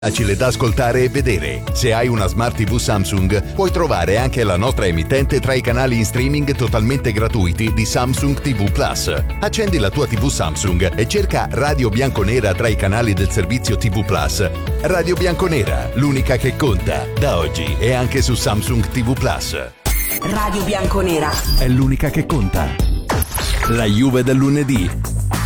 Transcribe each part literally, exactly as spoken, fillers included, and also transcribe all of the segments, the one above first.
Facile da ascoltare e vedere. Se hai una Smart tivù Samsung, puoi trovare anche la nostra emittente tra i canali in streaming totalmente gratuiti di Samsung tivù Plus. Accendi la tua tivù Samsung e cerca Radio Bianconera tra i canali del servizio tivù Plus. Radio Bianconera, l'unica che conta. Da oggi è anche su Samsung tivù Plus. Radio Bianconera è l'unica che conta. La Juve del lunedì.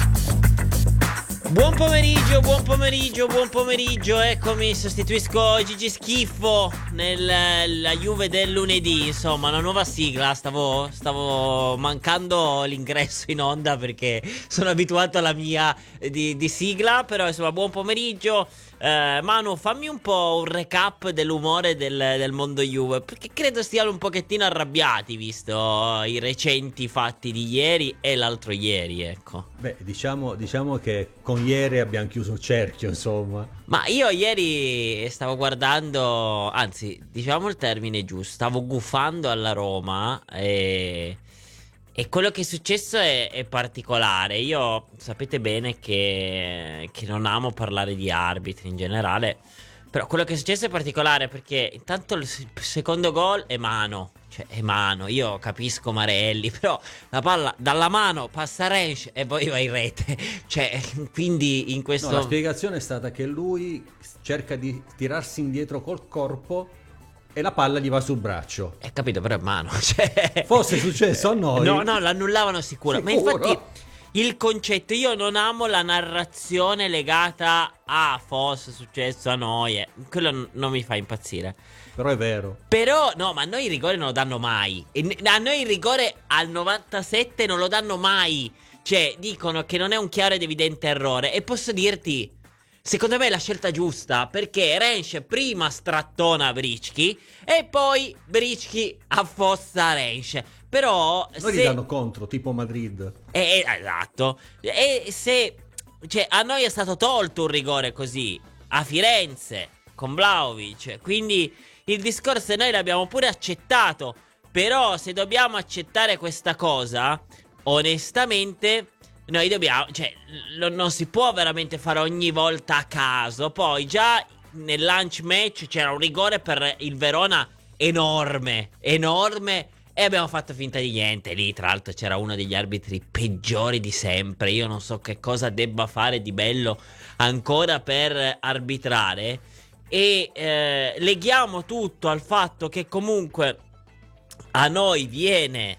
Buon pomeriggio, buon pomeriggio, buon pomeriggio, eccomi, sostituisco Gigi Schiffo nella Juve del lunedì, insomma, una nuova sigla, stavo, stavo mancando l'ingresso in onda perché sono abituato alla mia di, di sigla, però insomma, buon pomeriggio. Uh, Manu, fammi un po' un recap dell'umore del, del mondo Juve, perché credo stiano un pochettino arrabbiati visto i recenti fatti di ieri e l'altro ieri, ecco. Beh, diciamo, diciamo che con ieri abbiamo chiuso il cerchio, insomma. Ma io ieri stavo guardando, anzi, diciamo il termine giusto, stavo gufando alla Roma e... E quello che è successo è, è particolare. Io sapete bene che, che non amo parlare di arbitri in generale, però quello che è successo è particolare perché intanto il secondo gol è mano, cioè è mano, io capisco Marelli, però la palla dalla mano passa a Rensch e poi va in rete, cioè quindi in questo... No, la spiegazione è stata che lui cerca di tirarsi indietro col corpo e la palla gli va sul braccio. Hai capito, però è mano, cioè... Fosse successo a noi. No, no, l'annullavano sicuro. Sicuro. Ma infatti il concetto, io non amo la narrazione legata a fosse successo a noi, eh. Quello n- non mi fa impazzire. Però è vero. Però, no, ma a noi il rigore non lo danno mai. E n- a noi il rigore al novantasette non lo danno mai. Cioè, dicono che non è un chiaro ed evidente errore. E posso dirti... Secondo me è la scelta giusta, perché Rensch prima strattona Bricchi e poi Bricchi affossa Rensch. Però noi se... gli danno contro, tipo Madrid. Eh, eh, esatto. E se... Cioè, a noi è stato tolto un rigore così, a Firenze, con Vlahovic. Quindi il discorso è noi l'abbiamo pure accettato. Però se dobbiamo accettare questa cosa, onestamente... Noi dobbiamo, cioè, lo, non si può veramente fare ogni volta a caso. Poi già nel lunch match c'era un rigore per il Verona enorme, enorme, e abbiamo fatto finta di niente. Lì tra l'altro c'era uno degli arbitri peggiori di sempre. Io non so che cosa debba fare di bello ancora per arbitrare. E eh, leghiamo tutto al fatto che comunque a noi viene...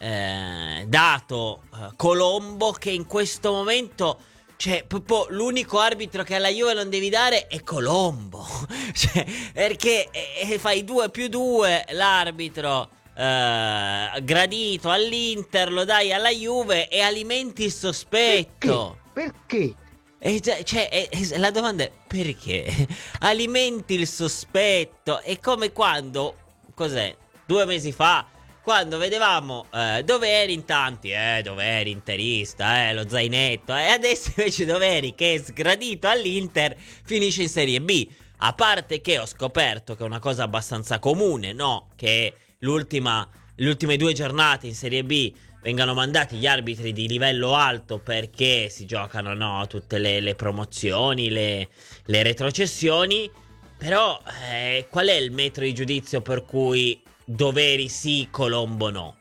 Eh, dato eh, Colombo, che in questo momento, cioè, proprio l'unico arbitro che alla Juve non devi dare è Colombo. Cioè, perché eh, fai due più due, l'arbitro eh, gradito all'Inter lo dai alla Juve e alimenti il sospetto. Perché? Perché? E, cioè, e, e, la domanda è perché? Alimenti il sospetto. È come quando, cos'è, due mesi fa, quando vedevamo eh, Doveri in tanti, eh, Doveri interista, eh, lo zainetto, e eh, adesso invece Doveri, che è sgradito all'Inter, finisce in Serie B. A parte che ho scoperto che è una cosa abbastanza comune, no? Che l'ultima, le ultime due giornate in Serie B vengano mandati gli arbitri di livello alto perché si giocano, no, tutte le, le promozioni, le, le retrocessioni. Però eh, qual è il metro di giudizio per cui Doveri sì, Colombo no?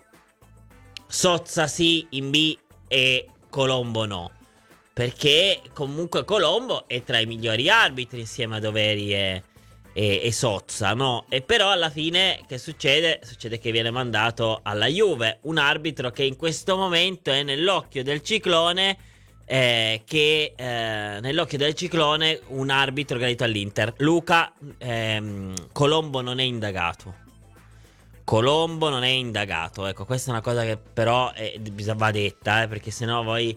Sozza sì in B e Colombo no? Perché comunque Colombo è tra i migliori arbitri insieme a Doveri e, e, e Sozza, no? E però alla fine che succede? Succede che viene mandato alla Juve un arbitro che in questo momento è nell'occhio del ciclone, eh, che eh, nell'occhio del ciclone un arbitro gradito all'Inter. Luca, ehm, Colombo non è indagato. Colombo non è indagato, ecco, questa è una cosa che però è, va detta, eh, perché sennò voi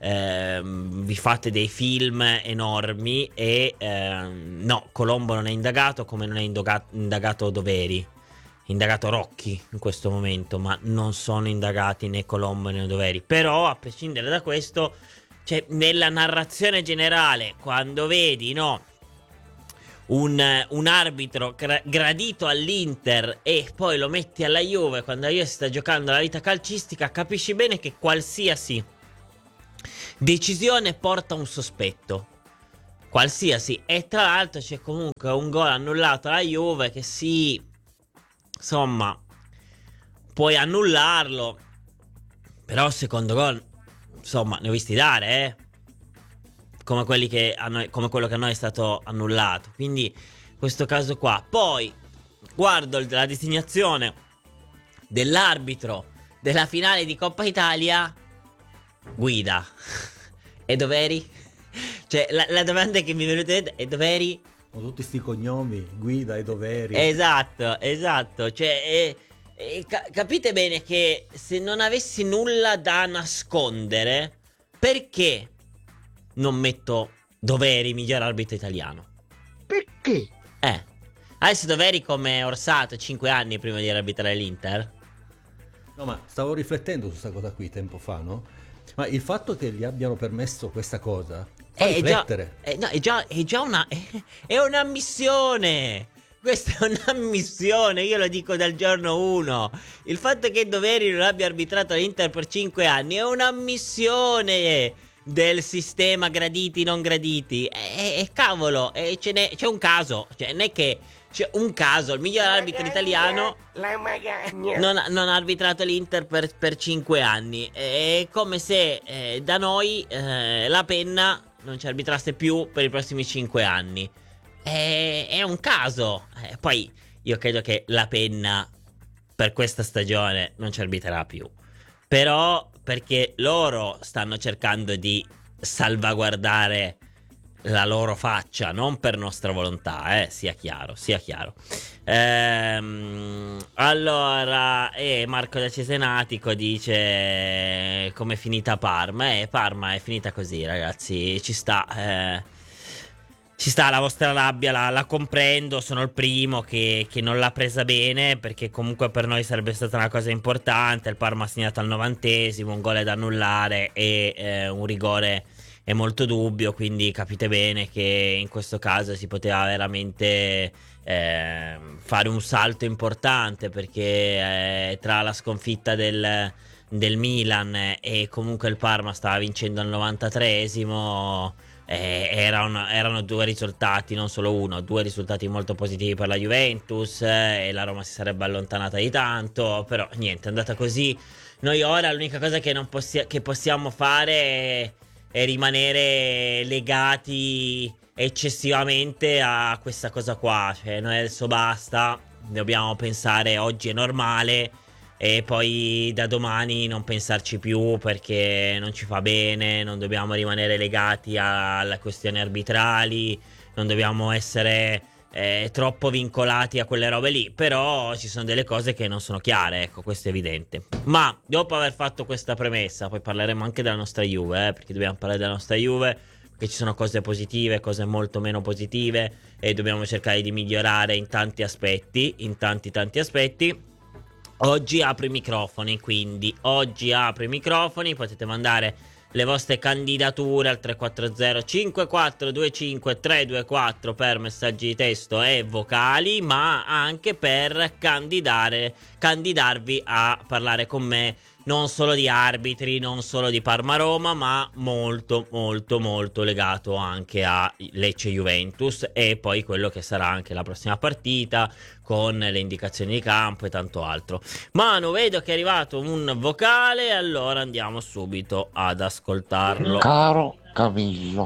ehm, vi fate dei film enormi e ehm, no, Colombo non è indagato, come non è indoga- indagato Doveri, indagato Rocchi in questo momento, ma non sono indagati né Colombo né Doveri. Però a prescindere da questo, cioè nella narrazione generale, quando vedi, no, Un, un arbitro gra- gradito all'Inter e poi lo metti alla Juve quando la Juve si sta giocando la vita calcistica, capisci bene che qualsiasi decisione porta un sospetto. qualsiasi. E tra l'altro c'è comunque un gol annullato alla Juve che sì, insomma, puoi annullarlo, però secondo gol, insomma, ne ho visti dare, eh? Come quelli che a noi, come quello che a noi è stato annullato. Quindi questo caso qua. Poi guardo la designazione dell'arbitro della finale di Coppa Italia. Guida. E dov'eri? Cioè la, la domanda che mi è venuta è: e dov'eri? Con tutti sti cognomi, Guida e doveri. Esatto, esatto. Cioè eh, eh, ca- capite bene che se non avessi nulla da nascondere, perché non metto Doveri miglior arbitro italiano? Perché? Eh, adesso Doveri come Orsato cinque anni prima di arbitrare l'Inter. No, ma stavo riflettendo su questa cosa qui tempo fa, no? Ma il fatto che gli abbiano permesso questa cosa fa È già, riflettere. è, no, è già, è già una è, è un'ammissione. Questa è un'ammissione, io lo dico dal giorno uno. Il fatto che Doveri non abbia arbitrato l'Inter per cinque anni è un'ammissione del sistema graditi non graditi. E, e cavolo, e ce n'è, c'è un caso, cioè non è che c'è un caso, il miglior arbitro italiano La magagna. non, ha- non ha arbitrato l'Inter per, per cinque anni. È come se eh, da noi eh, la penna non ci arbitrasse più per i prossimi cinque anni. È, è un caso. Eh, poi io credo che la penna per questa stagione non ci arbitrerà più. Però perché loro stanno cercando di salvaguardare la loro faccia, non per nostra volontà, eh, sia chiaro, sia chiaro. Ehm, allora, eh, Marco da Cesenatico dice come è finita Parma. Eh, Parma è finita così, ragazzi, ci sta, eh, ci sta la vostra rabbia, la, la comprendo, sono il primo che, che non l'ha presa bene, perché comunque per noi sarebbe stata una cosa importante. Il Parma ha segnato al novantesimo, un gol è da annullare e eh, un rigore è molto dubbio, quindi capite bene che in questo caso si poteva veramente eh, fare un salto importante, perché eh, tra la sconfitta del, del Milan e comunque il Parma stava vincendo al novantatreesimo. Eh, era un- erano due risultati, non solo uno, due risultati molto positivi per la Juventus, eh, e la Roma si sarebbe allontanata di tanto, però niente, è andata così. Noi ora l'unica cosa che, non possi- che possiamo fare è, è rimanere legati eccessivamente a questa cosa qua. Cioè noi adesso basta, dobbiamo pensare oggi è normale e poi da domani non pensarci più, perché non ci fa bene. Non dobbiamo rimanere legati alle questioni arbitrali, non dobbiamo essere eh, troppo vincolati a quelle robe lì. Però ci sono delle cose che non sono chiare, ecco, questo è evidente. Ma dopo aver fatto questa premessa, poi parleremo anche della nostra Juve, eh, perché dobbiamo parlare della nostra Juve, perché ci sono cose positive, cose molto meno positive, e dobbiamo cercare di migliorare in tanti aspetti, in tanti tanti aspetti. Oggi apro i microfoni, quindi oggi apro i microfoni, potete mandare le vostre candidature al tre quattro zero cinque quattro due cinque tre due quattro per messaggi di testo e vocali, ma anche per candidare, candidarvi a parlare con me non solo di arbitri, non solo di Parma-Roma, ma molto molto molto legato anche a Lecce-Juventus e poi quello che sarà anche la prossima partita, con le indicazioni di campo e tanto altro. Manu, vedo che è arrivato un vocale, allora andiamo subito ad ascoltarlo. Caro Camillo,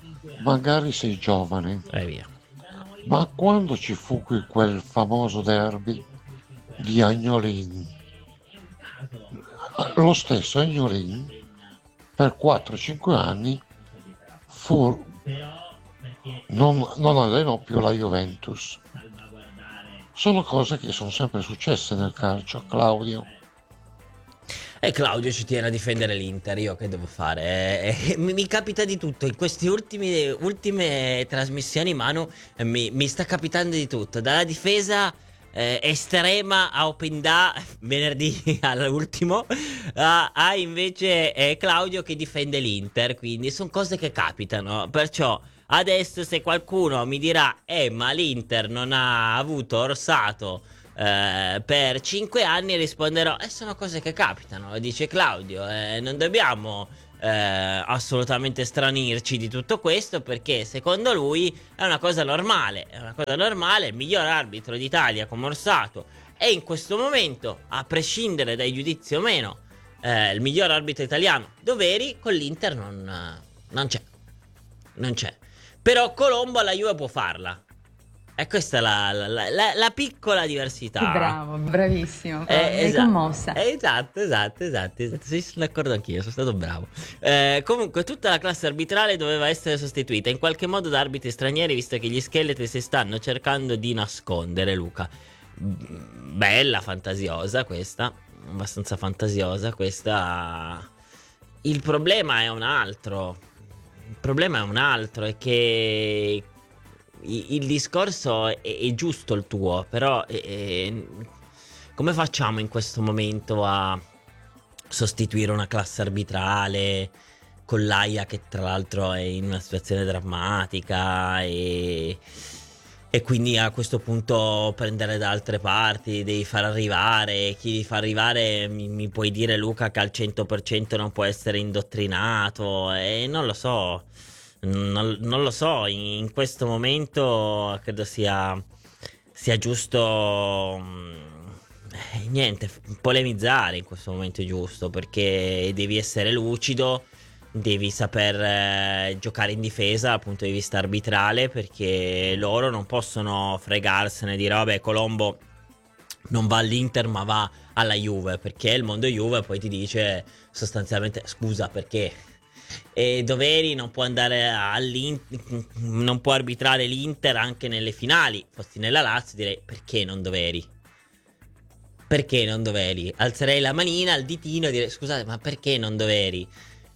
magari sei giovane, E via. ma quando ci fu qui quel famoso derby di Agnolin, lo stesso Agnolin per quattro cinque anni fu, non, non allenò più la Juventus. Sono cose che sono sempre successe nel calcio, Claudio. E Claudio ci tiene a difendere l'Inter, io che devo fare? Eh, eh, mi, mi capita di tutto, in queste ultime, ultime trasmissioni, Manu, eh, mi, mi sta capitando di tutto, dalla difesa eh, estrema a Open Da venerdì all'ultimo, a, a invece eh, Claudio che difende l'Inter, quindi sono cose che capitano, perciò adesso se qualcuno mi dirà eh ma l'Inter non ha avuto Orsato eh, per cinque anni, risponderò eh sono cose che capitano, dice Claudio, eh, non dobbiamo eh, assolutamente stranirci di tutto questo, perché secondo lui è una cosa normale, è una cosa normale, il miglior arbitro d'Italia come Orsato è in questo momento, a prescindere dai giudizi o meno, eh, il miglior arbitro italiano. Doveri con l'Inter non, non c'è, non c'è. Però Colombo alla Juve può farla. E questa è la, la, la, la piccola diversità. Che bravo, bravissimo. Eh, mi hai esatto, commossa. eh, esatto, esatto, esatto, esatto. Sì, sono d'accordo anch'io, sono stato bravo. Eh, comunque, tutta la classe arbitrale doveva essere sostituita in qualche modo da arbitri stranieri, visto che gli scheletri si stanno cercando di nascondere, Luca. Bella, fantasiosa questa, abbastanza fantasiosa questa. Il problema è un altro. Il problema è un altro, è che il discorso è, è giusto il tuo, però è, come facciamo in questo momento a sostituire una classe arbitrale con l'Aia, che tra l'altro è in una situazione drammatica, e, e quindi a questo punto prendere da altre parti, devi far arrivare, chi fa arrivare mi, mi puoi dire, Luca, che al cento per cento non può essere indottrinato, e non lo so. Non, non lo so, in, in questo momento credo sia, sia giusto, eh, niente, polemizzare in questo momento è giusto, perché devi essere lucido, devi saper eh, giocare in difesa dal punto di vista arbitrale, perché loro non possono fregarsene e dire vabbè, Colombo non va all'Inter ma va alla Juve, perché il mondo Juve poi ti dice sostanzialmente scusa, perché... E Doveri non può andare all'Inter, non può arbitrare l'Inter anche nelle finali. Fossi nella Lazio direi perché non Doveri? Perché non Doveri? Alzerei la manina, il ditino e direi scusate, ma perché non Doveri?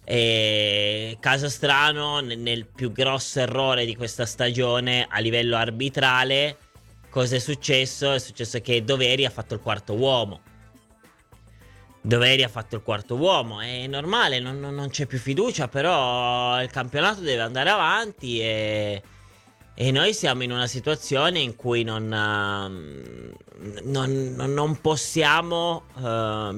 E caso strano, nel, nel più grosso errore di questa stagione a livello arbitrale, cosa è successo? È successo che Doveri ha fatto il quarto uomo. Doveri ha fatto il quarto uomo, è normale, non, non, non c'è più fiducia, però il campionato deve andare avanti e, e noi siamo in una situazione in cui non, uh, non, non possiamo uh,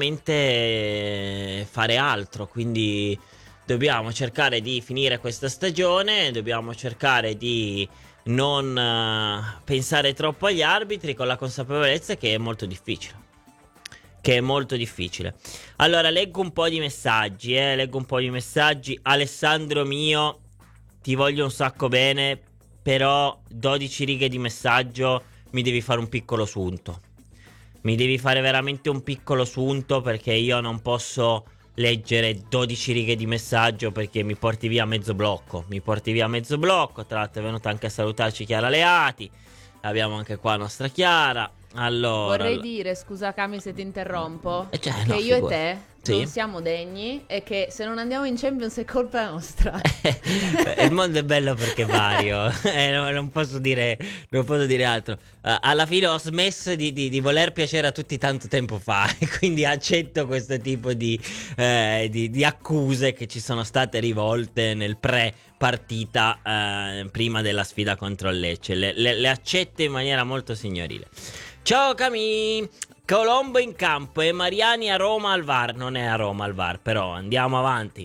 minimamente fare altro, quindi dobbiamo cercare di finire questa stagione, dobbiamo cercare di non uh, pensare troppo agli arbitri, con la consapevolezza che è molto difficile. Che è molto difficile. Allora, leggo un po' di messaggi, eh, leggo un po' di messaggi. Alessandro mio, ti voglio un sacco bene, però dodici righe di messaggio mi devi fare un piccolo sunto. Mi devi fare veramente un piccolo sunto, perché io non posso leggere dodici righe di messaggio, perché mi porti via mezzo blocco. Mi porti via mezzo blocco. Tra l'altro è venuta anche a salutarci Chiara Leati. Abbiamo anche qua nostra Chiara. Allora, vorrei allora. dire, scusa Cami se ti interrompo, eh cioè, che no, io figura. e te Sì? non siamo degni e che se non andiamo in Champions è colpa nostra. Il mondo è bello perché è vario. eh, non, non posso dire non posso dire altro. Uh, alla fine ho smesso di, di, di voler piacere a tutti tanto tempo fa, e quindi accetto questo tipo di, eh, di, di accuse che ci sono state rivolte nel pre partita, eh, prima della sfida contro il Lecce. Le, le, le accetto in maniera molto signorile. Ciao Cami. Colombo in campo e Mariani a Roma al V A R. Non è a Roma al V A R, però andiamo avanti.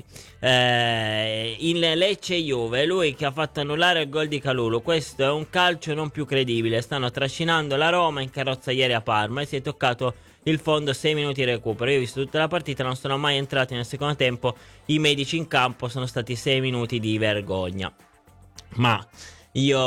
eh, In Lecce Juve, lui che ha fatto annullare il gol di Kalulu. Questo è un calcio non più credibile. Stanno trascinando la Roma in carrozza ieri a Parma e si è toccato il fondo, sei minuti di recupero. Io ho visto tutta la partita, non sono mai entrati nel secondo tempo i medici in campo, sono stati sei minuti di vergogna. Ma io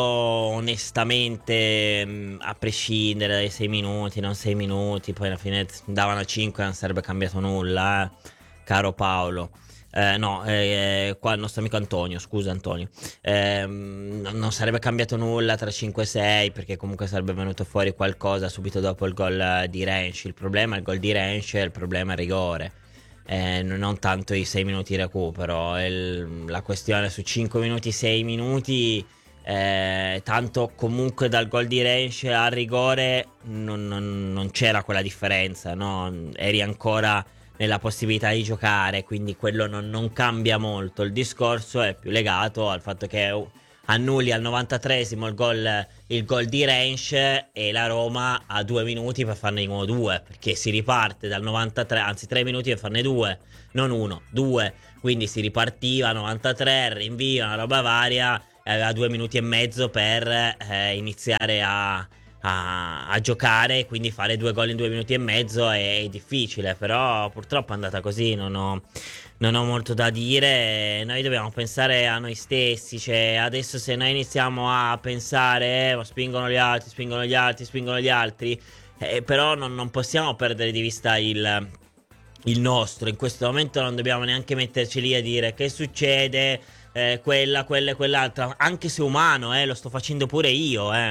onestamente, a prescindere dai sei minuti, non sei minuti, poi alla fine davano cinque, non sarebbe cambiato nulla, eh, caro Paolo. Eh, no, eh, qua il nostro amico Antonio, scusa Antonio, eh, non sarebbe cambiato nulla tra cinque e sei, perché comunque sarebbe venuto fuori qualcosa subito dopo il gol di Rensch. Il problema è il gol di Rensch, il problema è il rigore. Eh, non tanto i sei minuti di recupero, il, la questione su cinque minuti, sei minuti. Eh, tanto comunque dal gol di Rensch al rigore non, non, non c'era quella differenza, no? Eri ancora nella possibilità di giocare, quindi quello non, non cambia molto. Il discorso è più legato al fatto che annulli al novantatreesimo il gol, il gol di Rensch e la Roma ha due minuti per farne di nuovo due, perché si riparte dal novantatré, anzi tre minuti per farne due, non uno, due, quindi si ripartiva novantatré, rinvio, una roba varia, e aveva due minuti e mezzo per eh, iniziare a, a, a giocare, quindi fare due gol in due minuti e mezzo è, è difficile, però purtroppo è andata così, non ho... Non ho molto da dire, noi dobbiamo pensare a noi stessi, cioè adesso se noi iniziamo a pensare, eh, spingono gli altri, spingono gli altri, spingono gli altri, eh, però non, non possiamo perdere di vista il, il nostro, in questo momento non dobbiamo neanche metterci lì a dire che succede, eh, quella, quella e quell'altra, anche se umano, eh, lo sto facendo pure io, eh,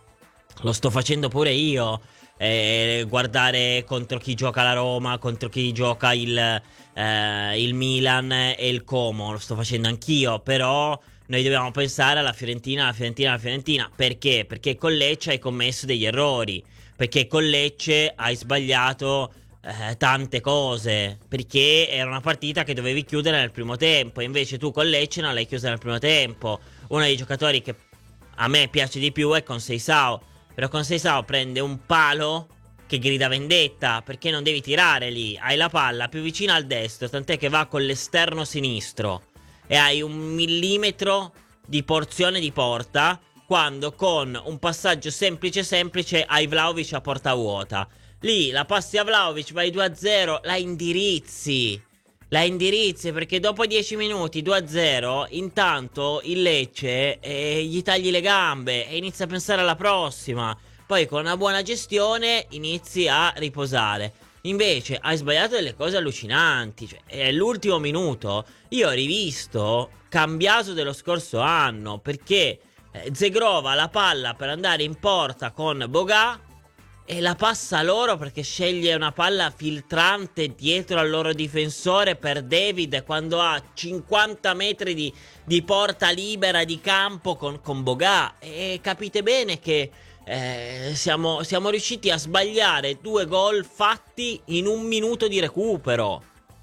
lo sto facendo pure io. Eh, guardare contro chi gioca la Roma, contro chi gioca il, eh, il Milan e il Como, lo sto facendo anch'io, però noi dobbiamo pensare alla Fiorentina, alla Fiorentina, alla Fiorentina. Perché? Perché con Lecce hai commesso degli errori, perché con Lecce hai sbagliato eh, tante cose, perché era una partita che dovevi chiudere nel primo tempo, invece tu con Lecce non l'hai chiusa nel primo tempo. Uno dei giocatori che a me piace di più è Conceição, però Conceição prende un palo che grida vendetta, perché non devi tirare lì, hai la palla più vicina al destro, tant'è che va con l'esterno sinistro e hai un millimetro di porzione di porta, quando con un passaggio semplice semplice hai Vlahovic a porta vuota. Lì la passi a Vlahovic, vai due a zero, la indirizzi. La indirizzi, perché dopo dieci minuti due a zero, intanto il Lecce eh, gli tagli le gambe e inizia a pensare alla prossima. Poi con una buona gestione inizi a riposare. Invece hai sbagliato delle cose allucinanti, cioè, è l'ultimo minuto. Io ho rivisto Cambiaso dello scorso anno, perché eh, Zegrova ha la palla per andare in porta con Boga e la passa loro, perché sceglie una palla filtrante dietro al loro difensore per David quando ha cinquanta metri di, di porta libera di campo con, con Boga. E capite bene che eh, siamo, siamo riusciti a sbagliare due gol fatti in un minuto di recupero.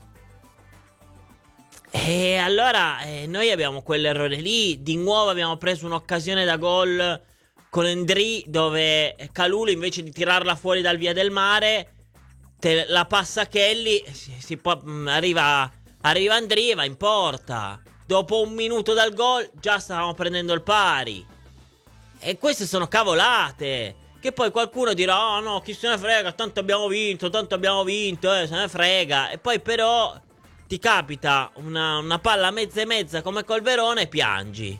E allora eh, noi abbiamo quell'errore lì. Di nuovo abbiamo preso un'occasione da gol con Endry, dove Kalulu invece di tirarla fuori dal via del mare te la passa a Kelly, si, si può, mh, arriva, arriva Endry e va in porta. Dopo un minuto dal gol già stavamo prendendo il pari. E queste sono cavolate, che poi qualcuno dirà: oh no, chi se ne frega, tanto abbiamo vinto, tanto abbiamo vinto, eh, se ne frega. E poi però ti capita una, una palla mezza e mezza come col Verona e piangi.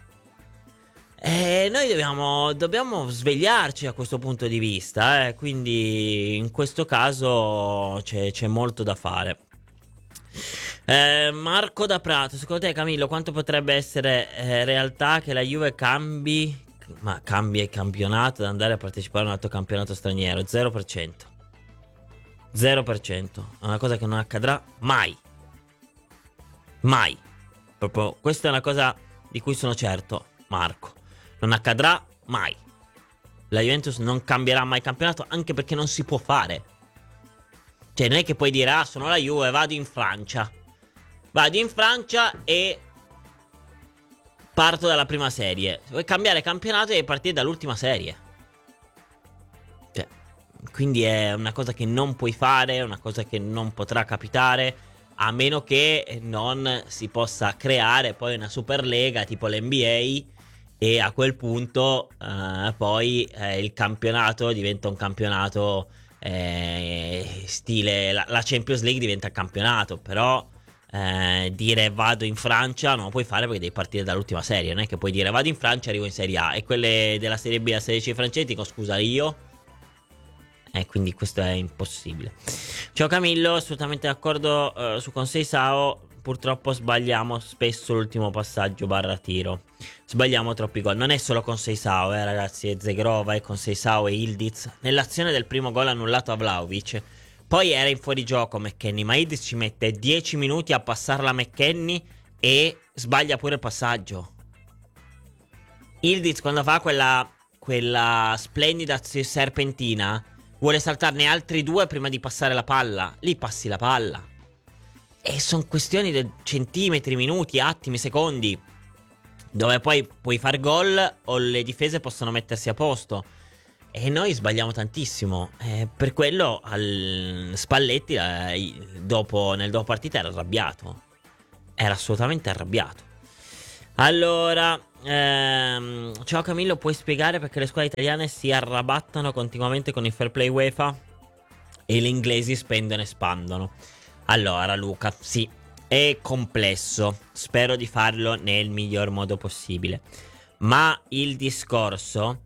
E noi dobbiamo, dobbiamo svegliarci a questo punto di vista, eh? Quindi in questo caso c'è, c'è molto da fare. eh, Marco da Prato, secondo te Camillo quanto potrebbe essere eh, realtà che la Juve cambi, ma cambia il campionato ad andare a partecipare a un altro campionato straniero? Zero per cento. Zero per cento. È una cosa che non accadrà mai. Mai. Proprio questa è una cosa di cui sono certo, Marco. Non accadrà mai. La Juventus non cambierà mai campionato, anche perché non si può fare. Cioè non è che puoi dire: ah, sono la Juve, vado in Francia. Vado in Francia e parto dalla prima serie. Se vuoi cambiare campionato devi partire dall'ultima serie. Cioè, quindi è una cosa che non puoi fare, è una cosa che non potrà capitare, a meno che non si possa creare poi una Superlega tipo l'N B A, e a quel punto eh, poi eh, il campionato diventa un campionato eh, stile la, la Champions League diventa campionato. Però eh, dire vado in Francia non lo puoi fare, perché devi partire dall'ultima serie. Non è che puoi dire vado in Francia e arrivo in Serie A, e quelle della Serie B a sedici francesi dico scusa io. E quindi questo è impossibile. Ciao Camillo, assolutamente d'accordo eh, su Conceição. Purtroppo sbagliamo spesso l'ultimo passaggio barra tiro. Sbagliamo troppi gol. Non è solo Conceição, eh ragazzi, è Zegrova, è Conceição e Ildiz. Nell'azione del primo gol annullato a Vlahovic, poi era in fuorigioco McKennie, ma Ildiz ci mette dieci minuti a passarla a McKennie e sbaglia pure il passaggio. Ildiz quando fa quella, quella splendida serpentina vuole saltarne altri due prima di passare la palla. Lì passi la palla. E sono questioni di centimetri, minuti, attimi, secondi. dove poi puoi far gol o le difese possono mettersi a posto. E noi sbagliamo tantissimo. Eh, per quello al Spalletti eh, dopo, nel dopo partita era arrabbiato. Era assolutamente arrabbiato. Allora, ehm, ciao Camillo, puoi spiegare perché le squadre italiane si arrabattano continuamente con il fair play UEFA e gli inglesi spendono e spandono? Allora Luca, sì, è complesso. Spero di farlo nel miglior modo possibile. Ma il discorso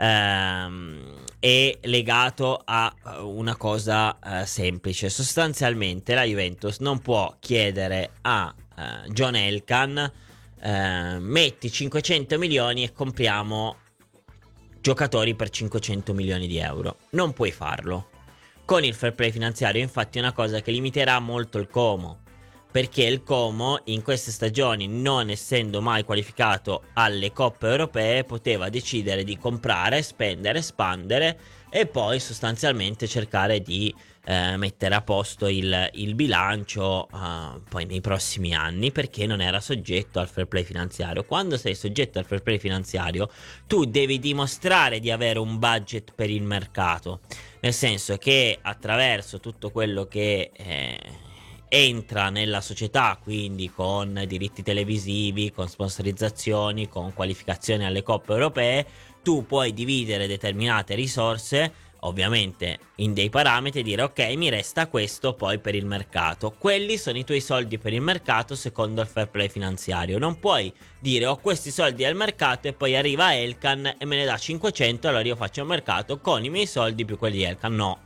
ehm, è legato a una cosa eh, semplice. Sostanzialmente la Juventus non può chiedere a eh, John Elkann eh, metti cinquecento milioni e compriamo giocatori per cinquecento milioni di euro. Non puoi farlo. Con il fair play finanziario infatti è una cosa che limiterà molto il Como, perché il Como in queste stagioni, non essendo mai qualificato alle coppe europee, poteva decidere di comprare, spendere, espandere e poi sostanzialmente cercare di eh, mettere a posto il, il bilancio uh, poi nei prossimi anni, perché non era soggetto al fair play finanziario. Quando sei soggetto al fair play finanziario tu devi dimostrare di avere un budget per il mercato, nel senso che attraverso tutto quello che eh, entra nella società, quindi con diritti televisivi, con sponsorizzazioni, con qualificazioni alle coppe europee, tu puoi dividere determinate risorse, ovviamente in dei parametri, e dire ok, mi resta questo poi per il mercato. Quelli sono i tuoi soldi per il mercato secondo il fair play finanziario. Non puoi dire ho questi soldi al mercato e poi arriva Elkann e me ne dà cinquecento, allora io faccio il mercato con i miei soldi più quelli di Elkann. No.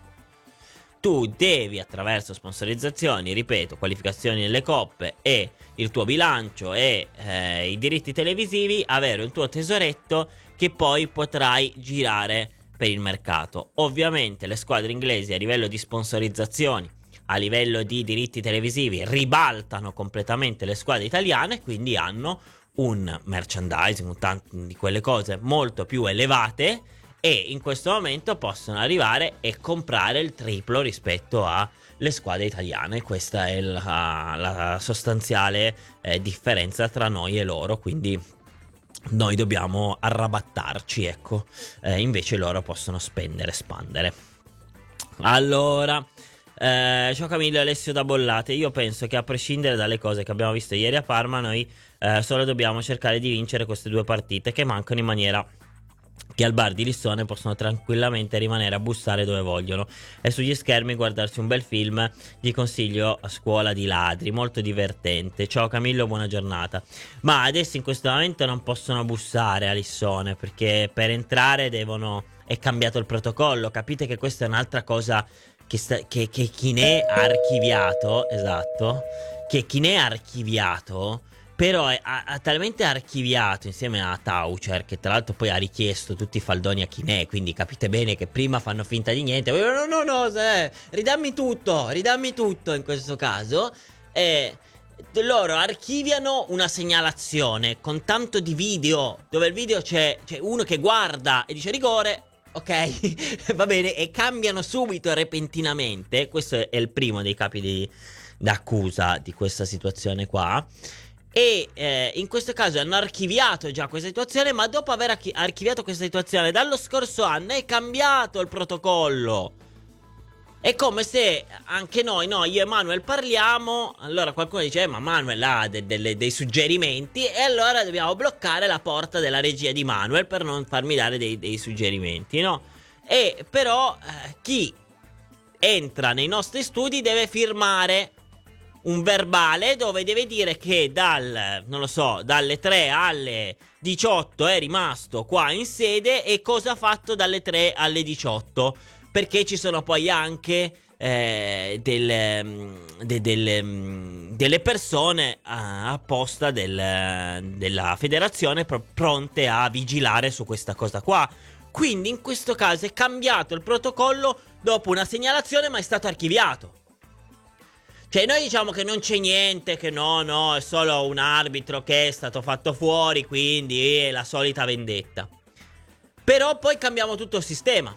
Tu devi, attraverso sponsorizzazioni, ripeto, qualificazioni nelle coppe e il tuo bilancio e eh, i diritti televisivi, avere un tuo tesoretto che poi potrai girare per il mercato. Ovviamente le squadre inglesi a livello di sponsorizzazioni, a livello di diritti televisivi, ribaltano completamente le squadre italiane, quindi hanno un merchandising, un tanto di quelle cose molto più elevate, e in questo momento possono arrivare e comprare il triplo rispetto alle squadre italiane. Questa è la, la sostanziale eh, differenza tra noi e loro, quindi noi dobbiamo arrabattarci, ecco, eh, invece loro possono spendere, espandere. Allora, eh, ciao Camillo, Alessio da Bollate. Io penso che a prescindere dalle cose che abbiamo visto ieri a Parma, noi eh, solo dobbiamo cercare di vincere queste due partite che mancano, in maniera che al bar di Lissone possono tranquillamente rimanere a bussare dove vogliono e sugli schermi guardarsi un bel film. Gli consiglio A scuola di ladri, molto divertente. Ciao Camillo, buona giornata. Ma adesso in questo momento non possono bussare a Lissone, perché per entrare devono... è cambiato il protocollo. Capite che questa è un'altra cosa che, sta... che, che chi ne ha archiviato, esatto, che chi ne ha archiviato però è, ha, ha talmente archiviato insieme a Taucher, che tra l'altro poi ha richiesto tutti i faldoni a Chinè, quindi capite bene che prima fanno finta di niente, no no no, eh, ridammi tutto, ridammi tutto in questo caso, e loro archiviano una segnalazione con tanto di video, dove il video c'è, c'è uno che guarda e dice rigore, ok, va bene, e cambiano subito repentinamente. Questo è il primo dei capi di, d'accusa di questa situazione qua. E eh, in questo caso hanno archiviato già questa situazione, ma dopo aver archi- archiviato questa situazione dallo scorso anno è cambiato il protocollo. È come se anche noi, no, io e Manuel parliamo, allora qualcuno dice eh, ma Manuel ha de- de- dei suggerimenti, e allora dobbiamo bloccare la porta della regia di Manuel per non farmi dare dei, dei suggerimenti, no? E però eh, chi entra nei nostri studi deve firmare un verbale dove deve dire che dal, non lo so, dalle tre alle diciotto è rimasto qua in sede e cosa ha fatto dalle tre alle diciotto, perché ci sono poi anche eh, del, de, del, delle persone apposta del, della federazione pr- pronte a vigilare su questa cosa qua. Quindi in questo caso è cambiato il protocollo dopo una segnalazione, ma è stato archiviato. Cioè noi diciamo che non c'è niente, che no, no, è solo un arbitro che è stato fatto fuori, quindi è la solita vendetta. Però poi cambiamo tutto il sistema.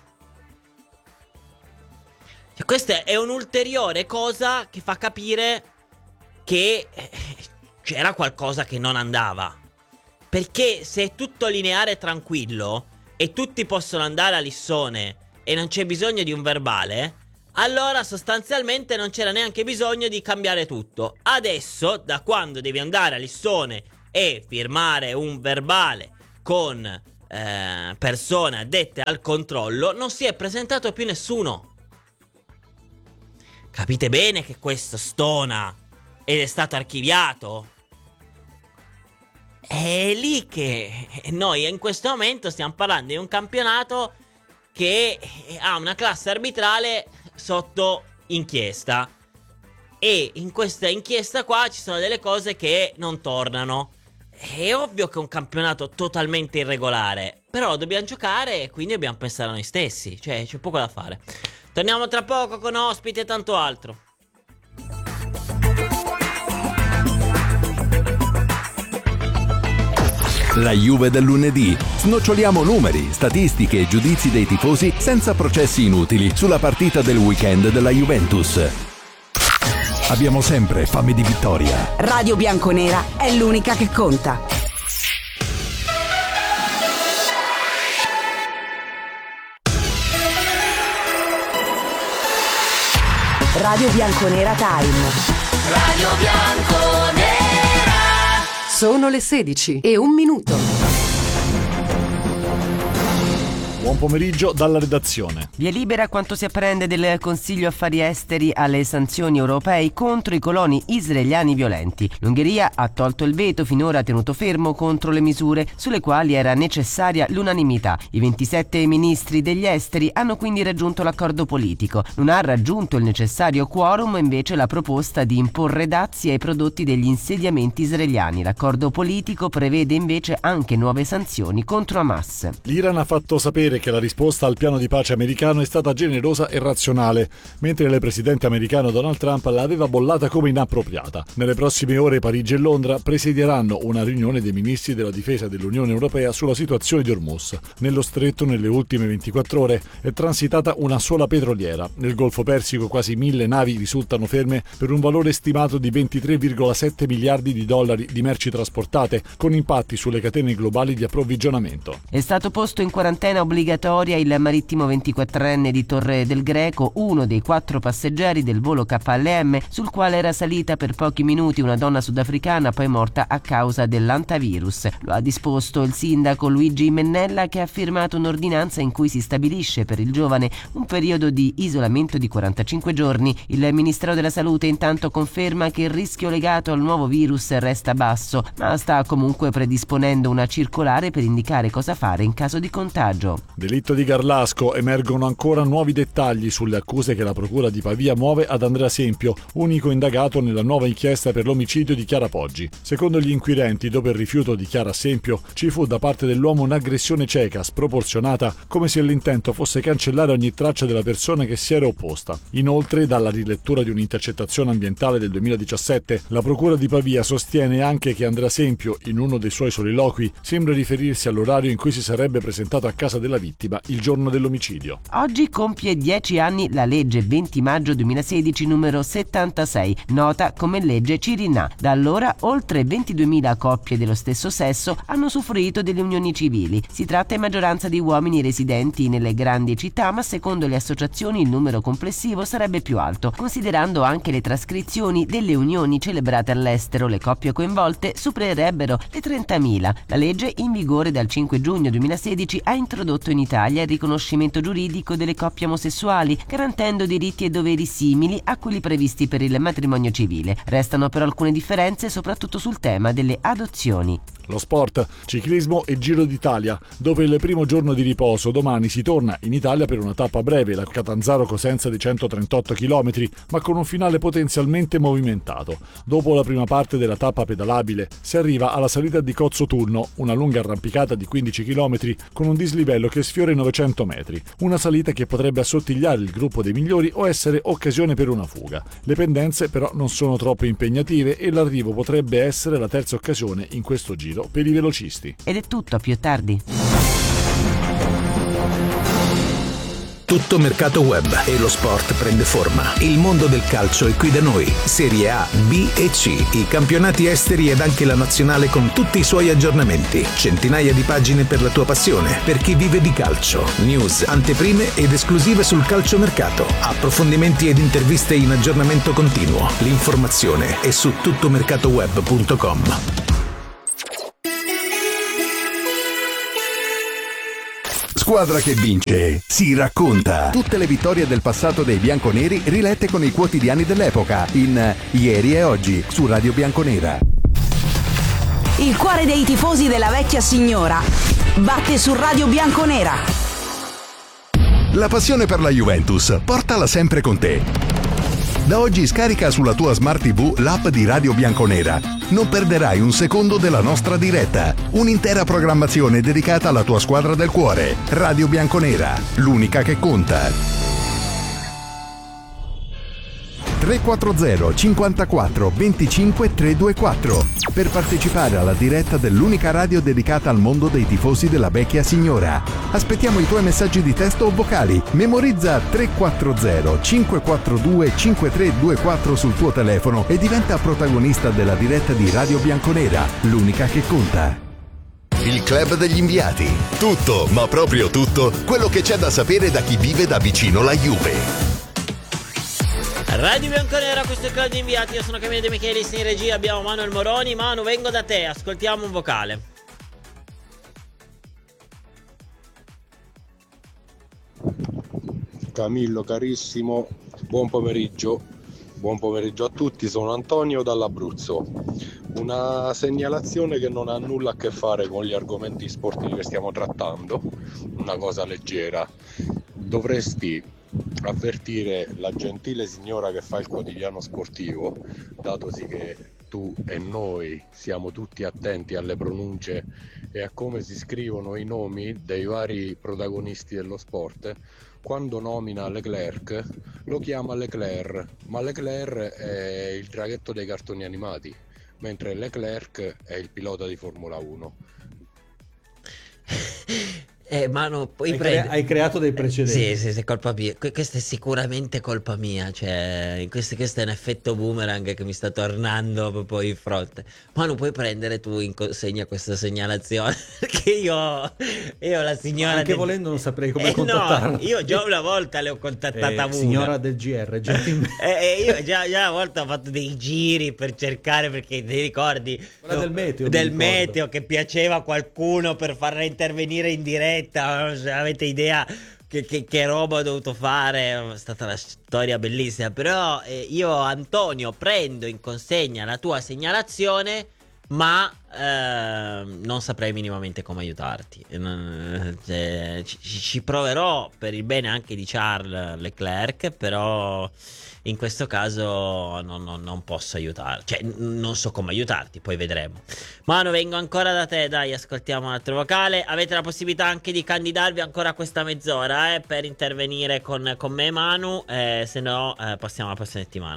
Cioè, questa è un'ulteriore cosa che fa capire che c'era qualcosa che non andava. Perché se è tutto lineare e tranquillo e tutti possono andare a Lissone e non c'è bisogno di un verbale, allora sostanzialmente non c'era neanche bisogno di cambiare tutto. Adesso, da quando devi andare a Lissone e firmare un verbale con eh, persone addette al controllo, non si è presentato più nessuno. Capite bene che questo stona ed è stato archiviato? È lì che noi in questo momento stiamo parlando di un campionato che ha una classe arbitrale sotto inchiesta, e in questa inchiesta qua ci sono delle cose che non tornano. È ovvio che è un campionato totalmente irregolare, però lo dobbiamo giocare e quindi dobbiamo pensare a noi stessi, cioè c'è poco da fare. Torniamo tra poco con ospiti e tanto altro. La Juve del lunedì. Snoccioliamo numeri, statistiche e giudizi dei tifosi senza processi inutili sulla partita del weekend della Juventus. Abbiamo sempre fame di vittoria. Radio Bianconera è l'unica che conta. Radio Bianconera Time. Radio Bianconera. Sono le sedici e un minuto. Buon pomeriggio dalla redazione. Via libera quanto si apprende del Consiglio Affari Esteri alle sanzioni europee contro i coloni israeliani violenti. L'Ungheria ha tolto il veto finora tenuto fermo contro le misure sulle quali era necessaria l'unanimità. I ventisette ministri degli esteri hanno quindi raggiunto l'accordo politico. Non ha raggiunto il necessario quorum invece la proposta di imporre dazi ai prodotti degli insediamenti israeliani. L'accordo politico prevede invece anche nuove sanzioni contro Hamas. L'Iran ha fatto sapere che la risposta al piano di pace americano è stata generosa e razionale, mentre il presidente americano Donald Trump l'aveva bollata come inappropriata. Nelle prossime ore Parigi e Londra presidieranno una riunione dei ministri della difesa dell'Unione Europea sulla situazione di Hormuz. Nello stretto, nelle ultime ventiquattro ore, è transitata una sola petroliera. Nel Golfo Persico quasi mille navi risultano ferme per un valore stimato di ventitré virgola sette miliardi di dollari di merci trasportate, con impatti sulle catene globali di approvvigionamento. È stato posto in quarantena obbligatoria il marittimo ventiquattrenne di Torre del Greco, uno dei quattro passeggeri del volo K L M sul quale era salita per pochi minuti una donna sudafricana poi morta a causa dell'antavirus. Lo ha disposto il sindaco Luigi Mennella, che ha firmato un'ordinanza in cui si stabilisce per il giovane un periodo di isolamento di quarantacinque giorni. Il Ministero della Salute intanto conferma che il rischio legato al nuovo virus resta basso, ma sta comunque predisponendo una circolare per indicare cosa fare in caso di contagio. Delitto di Garlasco, emergono ancora nuovi dettagli sulle accuse che la procura di Pavia muove ad Andrea Sempio, unico indagato nella nuova inchiesta per l'omicidio di Chiara Poggi. Secondo gli inquirenti, dopo il rifiuto di Chiara Sempio, ci fu da parte dell'uomo un'aggressione cieca, sproporzionata, come se l'intento fosse cancellare ogni traccia della persona che si era opposta. Inoltre, dalla rilettura di un'intercettazione ambientale del duemiladiciassette, la procura di Pavia sostiene anche che Andrea Sempio, in uno dei suoi soliloqui, sembra riferirsi all'orario in cui si sarebbe presentato a casa della vittima il giorno dell'omicidio. Oggi compie dieci anni la legge venti maggio duemilasedici numero settantasei, nota come legge Cirinnà. Da allora oltre ventiduemila coppie dello stesso sesso hanno usufruito delle unioni civili. Si tratta in maggioranza di uomini residenti nelle grandi città, ma secondo le associazioni il numero complessivo sarebbe più alto. Considerando anche le trascrizioni delle unioni celebrate all'estero, le coppie coinvolte supererebbero le trentamila. La legge, in vigore dal cinque giugno duemilasedici, ha introdotto in Italia il riconoscimento giuridico delle coppie omosessuali, garantendo diritti e doveri simili a quelli previsti per il matrimonio civile. Restano però alcune differenze, soprattutto sul tema delle adozioni. Lo sport, ciclismo e Giro d'Italia. Dopo il primo giorno di riposo, domani si torna in Italia per una tappa breve, la Catanzaro-Cosenza di centotrentotto chilometri, ma con un finale potenzialmente movimentato. Dopo la prima parte della tappa pedalabile, si arriva alla salita di Cozzo Turno, una lunga arrampicata di quindici chilometri con un dislivello che sfiora i novecento metri. Una salita che potrebbe assottigliare il gruppo dei migliori o essere occasione per una fuga. Le pendenze però non sono troppo impegnative e l'arrivo potrebbe essere la terza occasione in questo giro per i velocisti. Ed è tutto, a più tardi. Tutto Mercato Web e lo sport prende forma. Il mondo del calcio è qui da noi. Serie A, B e C, i campionati esteri ed anche la nazionale con tutti i suoi aggiornamenti. Centinaia di pagine per la tua passione, per chi vive di calcio. News, anteprime ed esclusive sul calciomercato. Approfondimenti ed interviste in aggiornamento continuo. L'informazione è su tuttomercatoweb punto com. Squadra che vince si racconta. Tutte le vittorie del passato dei bianconeri rilette con i quotidiani dell'epoca in Ieri e Oggi su Radio Bianconera. Il cuore dei tifosi della vecchia signora batte su Radio Bianconera. La passione per la Juventus, portala sempre con te. Da oggi scarica sulla tua Smart tivù l'app di Radio Bianconera. Non perderai un secondo della nostra diretta. Un'intera programmazione dedicata alla tua squadra del cuore. Radio Bianconera, l'unica che conta. tre quattro zero cinquantaquattro venticinque trecentoventiquattro per partecipare alla diretta dell'unica radio dedicata al mondo dei tifosi della vecchia signora. Aspettiamo i tuoi messaggi di testo o vocali. Memorizza tre quattro zero cinque quattro due cinque tre due quattro sul tuo telefono e diventa protagonista della diretta di Radio Bianconera, l'unica che conta. Il club degli inviati. Tutto, ma proprio tutto, quello che c'è da sapere da chi vive da vicino la Juve. Radio Bianconera, questo è il club di inviati. Io sono Camille De Michelis, in regia abbiamo Manuel Moroni. Manu, vengo da te, ascoltiamo un vocale. Camillo carissimo, buon pomeriggio. Buon pomeriggio a tutti, sono Antonio dall'Abruzzo. Una segnalazione che non ha nulla a che fare con gli argomenti sportivi che stiamo trattando, una cosa leggera. Dovresti avvertire la gentile signora che fa il quotidiano sportivo, datosi che tu e noi siamo tutti attenti alle pronunce e a come si scrivono i nomi dei vari protagonisti dello sport. Quando nomina Leclerc lo chiama Leclerc, ma Leclerc è il draghetto dei cartoni animati, mentre Leclerc è il pilota di Formula uno. Eh, Manu, poi hai, prendi... crea- hai creato dei precedenti. Sì, sì, sì, colpa mia. Que- questa è sicuramente colpa mia. Cioè, questo, questo è un effetto boomerang che mi sta tornando proprio in fronte. Manu, puoi prendere tu in consegna questa segnalazione? Perché io, io la signora. Anche del... volendo, non saprei come eh, contattarla. No, io già una volta le ho contattata eh, una. Signora del G R, gentilmente. eh, eh, io già, già una volta ho fatto dei giri per cercare, perché ti ricordi? Quella del meteo. Del meteo che piaceva a qualcuno per farla intervenire in diretta. Se avete idea che, che, che roba ho dovuto fare, è stata una storia bellissima. Però eh, io, Antonio, prendo in consegna la tua segnalazione, ma eh, non saprei minimamente come aiutarti. Non, cioè, ci, ci proverò per il bene anche di Charles Leclerc, però in questo caso non, non, non posso aiutarti, cioè non so come aiutarti, poi vedremo. Manu, vengo ancora da te, dai, ascoltiamo un altro vocale. Avete la possibilità anche di candidarvi ancora questa mezz'ora eh, per intervenire con, con me, Manu, eh, se no eh, passiamo alla prossima settimana.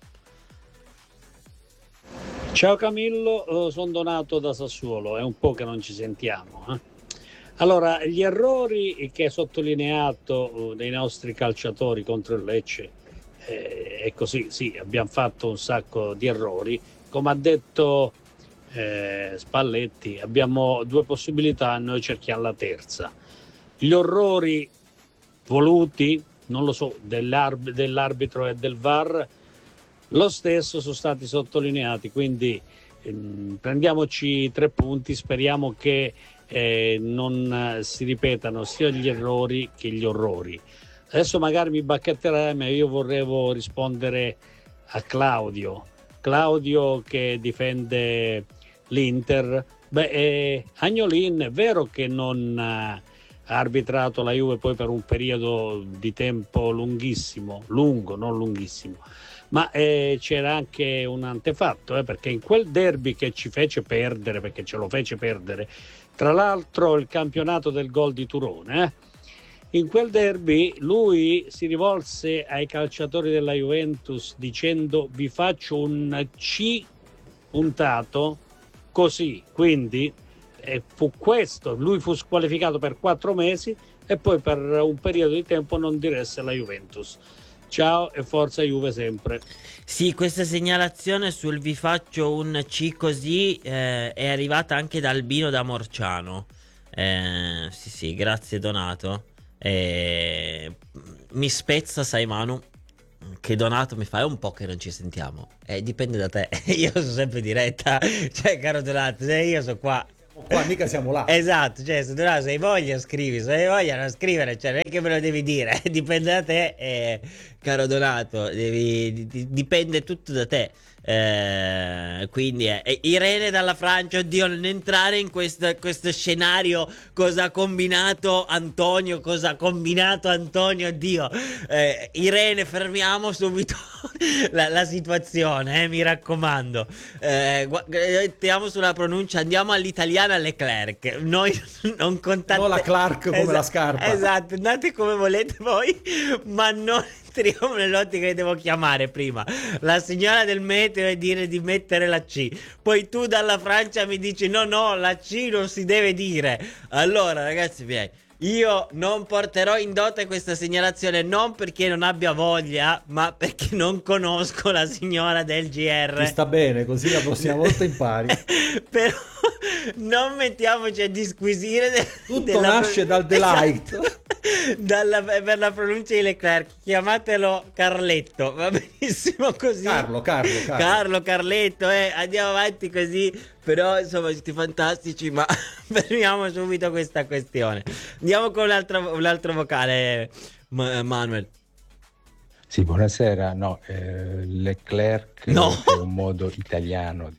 Ciao Camillo, sono Donato da Sassuolo, è un po' che non ci sentiamo. Eh? Allora, gli errori che hai sottolineato dei nostri calciatori contro il Lecce, eh, è così, sì, abbiamo fatto un sacco di errori. Come ha detto eh, Spalletti, abbiamo due possibilità, noi cerchiamo la terza. Gli orrori voluti, non lo so, dell'arb- dell'arbitro e del V A R, lo stesso sono stati sottolineati, quindi ehm, prendiamoci tre punti, speriamo che eh, non eh, si ripetano sia gli errori che gli orrori. Adesso magari mi bacchetterai, ma io vorrei rispondere a Claudio. Claudio che difende l'Inter. Beh, eh, Agnolin è vero che non ha arbitrato la Juve poi per un periodo di tempo lunghissimo, lungo, non lunghissimo, ma eh, c'era anche un antefatto, eh, perché in quel derby che ci fece perdere, perché ce lo fece perdere, tra l'altro il campionato del gol di Turone, eh, in quel derby lui si rivolse ai calciatori della Juventus dicendo: vi faccio un C puntato così, quindi eh, fu questo, lui fu squalificato per quattro mesi e poi per un periodo di tempo non diresse la Juventus. Ciao e forza Juve sempre. Sì, questa segnalazione sul vi faccio un C così eh, è arrivata anche da Albino da Morciano. Eh, sì, sì, grazie Donato. Eh, mi spezza, sai Manu, che Donato mi fa, è un po' che non ci sentiamo. Eh, dipende da te. Io sono sempre in diretta. Cioè, caro Donato, se io sono qua. Qua mica siamo là. Esatto, cioè se tu no, se hai voglia scrivi, se hai voglia non scrivere, cioè non è che me lo devi dire, dipende da te, eh, caro Donato, devi, di, dipende tutto da te. Eh, quindi eh, Irene dalla Francia, oddio, non entrare in questo, questo scenario, cosa ha combinato Antonio, cosa ha combinato Antonio, oddio. Eh, Irene, fermiamo subito la, la situazione, eh, mi raccomando. Eh, gu- mettiamo sulla pronuncia, andiamo all'italiana Leclerc, noi non contate... No, la Clark come Esa- la scarpa. Esatto, andate come volete voi, ma non entriamo nell'ottica che devo chiamare prima la signora del meteo e dire di mettere la C. Poi tu dalla Francia mi dici no no, la C non si deve dire. Allora ragazzi miei, io non porterò in dote questa segnalazione, non perché non abbia voglia, ma perché non conosco la signora del G R. Ti sta bene, così la prossima volta impari. Però non mettiamoci a disquisire de- Tutto della nasce dal delight. Esatto. Dalla, per la pronuncia di Leclerc, chiamatelo Carletto, va benissimo così. Carlo, Carlo, Carlo. Carlo, Carletto, eh, andiamo avanti così. Però insomma siete fantastici, ma fermiamo subito questa questione. Andiamo con un altro, un altro vocale, Ma- Manuel. Sì, buonasera. No, eh, Leclerc No. è un modo italiano.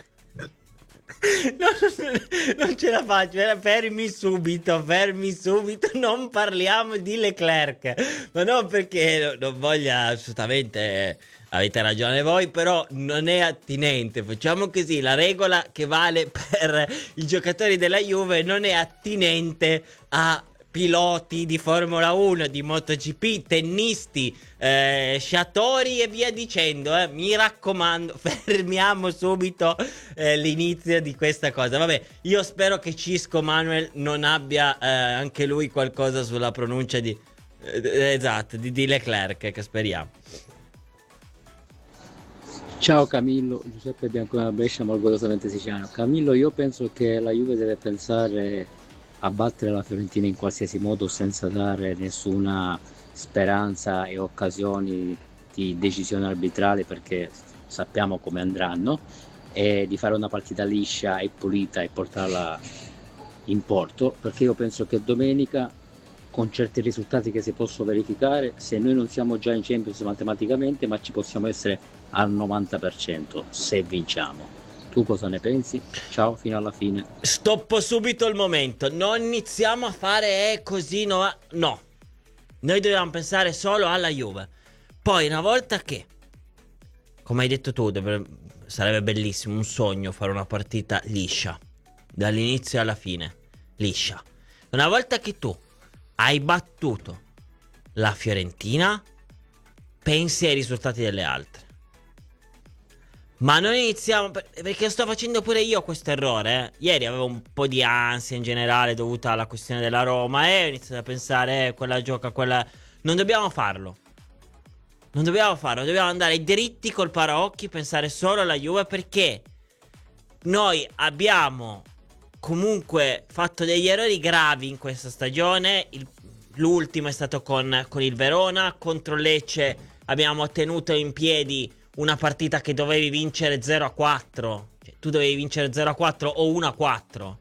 No, non ce la faccio, eh, fermi subito, fermi subito, non parliamo di Leclerc, ma non perché non voglia assolutamente, eh, avete ragione voi, però non è attinente, facciamo così, la regola che vale per i giocatori della Juve non è attinente a piloti di Formula uno, di MotoGP, tennisti, eh, sciatori e via dicendo, eh. Mi raccomando, fermiamo subito eh, l'inizio di questa cosa. Vabbè, io spero che Cisco Manuel non abbia eh, anche lui qualcosa sulla pronuncia di eh, esatto, di, di Leclerc, che speriamo. Ciao Camillo, Giuseppe Biancona Brescia, orgogliosamente siciliano. Camillo, io penso che la Juve deve pensare a battere la Fiorentina in qualsiasi modo senza dare nessuna speranza e occasioni di decisione arbitrale, perché sappiamo come andranno, e di fare una partita liscia e pulita e portarla in porto, perché io penso che domenica, con certi risultati che si possono verificare, se noi non siamo già in Champions matematicamente, ma ci possiamo essere al novanta per cento se vinciamo. Tu cosa ne pensi? Ciao, fino alla fine. Stoppo subito il momento. Non iniziamo a fare eh, così, no. No. Noi dobbiamo pensare solo alla Juve. Poi una volta che, come hai detto tu, deve, sarebbe bellissimo, un sogno fare una partita liscia, dall'inizio alla fine, liscia. Una volta che tu hai battuto la Fiorentina, pensi ai risultati delle altre. Ma non iniziamo, perché sto facendo pure io questo errore, eh. Ieri avevo un po' di ansia in generale dovuta alla questione della Roma e ho iniziato a pensare, eh, quella gioca, quella... Non dobbiamo farlo. Non dobbiamo farlo, dobbiamo andare dritti col paraocchi, pensare solo alla Juve, perché noi abbiamo comunque fatto degli errori gravi in questa stagione. Il, l'ultimo è stato con, con il Verona, contro Lecce abbiamo tenuto in piedi una partita che dovevi vincere zero a quattro, cioè, tu dovevi vincere zero a quattro o uno a quattro,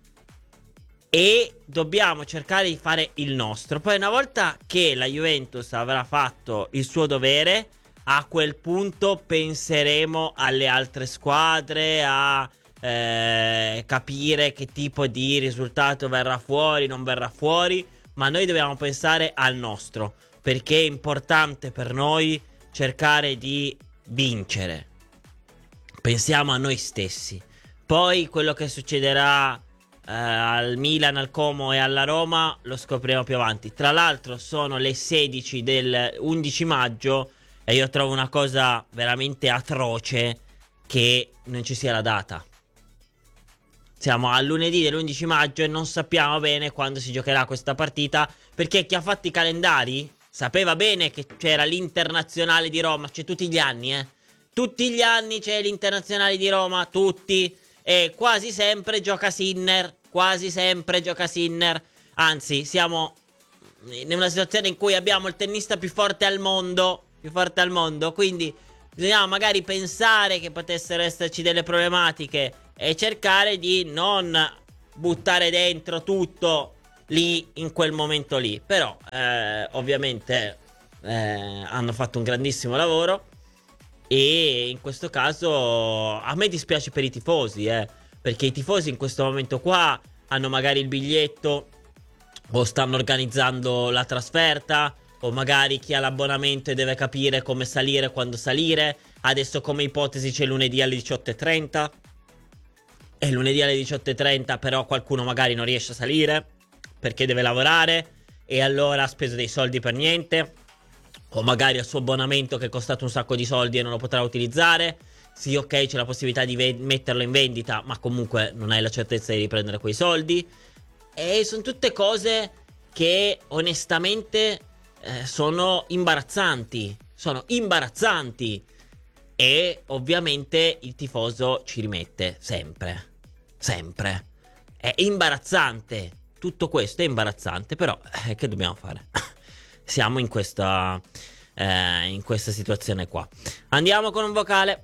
e dobbiamo cercare di fare il nostro. Poi una volta che la Juventus avrà fatto il suo dovere, a quel punto penseremo alle altre squadre, a eh, capire che tipo di risultato verrà fuori, non verrà fuori, ma noi dobbiamo pensare al nostro, perché è importante per noi cercare di vincere. Pensiamo a noi stessi. Poi quello che succederà eh, al Milan, al Como e alla Roma lo scopriremo più avanti. Tra l'altro sono le sedici del undici maggio e io trovo una cosa veramente atroce che non ci sia la data. Siamo a lunedì dell'undici maggio e non sappiamo bene quando si giocherà questa partita, perché chi ha fatto i calendari sapeva bene che c'era l'Internazionale di Roma. C'è tutti gli anni, eh. Tutti gli anni c'è l'Internazionale di Roma, tutti. E quasi sempre gioca Sinner, quasi sempre gioca Sinner. Anzi, siamo in una situazione in cui abbiamo il tennista più forte al mondo, più forte al mondo, quindi bisognava magari pensare che potessero esserci delle problematiche e cercare di non buttare dentro tutto lì in quel momento lì. Però eh, ovviamente eh, hanno fatto un grandissimo lavoro e in questo caso a me dispiace per i tifosi, eh, perché i tifosi in questo momento qua hanno magari il biglietto o stanno organizzando la trasferta, o magari chi ha l'abbonamento e deve capire come salire, quando salire. Adesso come ipotesi c'è lunedì alle diciotto e trenta, e lunedì alle diciotto e trenta però qualcuno magari non riesce a salire perché deve lavorare e allora ha speso dei soldi per niente, o magari ha il suo abbonamento che è costato un sacco di soldi e non lo potrà utilizzare. Sì, ok, c'è la possibilità di ve- metterlo in vendita, ma comunque non hai la certezza di riprendere quei soldi. E sono tutte cose che onestamente eh, sono imbarazzanti, sono imbarazzanti. E ovviamente il tifoso ci rimette sempre, sempre. È imbarazzante, tutto questo è imbarazzante, però eh, che dobbiamo fare? Siamo in questa, eh, in questa situazione qua. Andiamo con un vocale.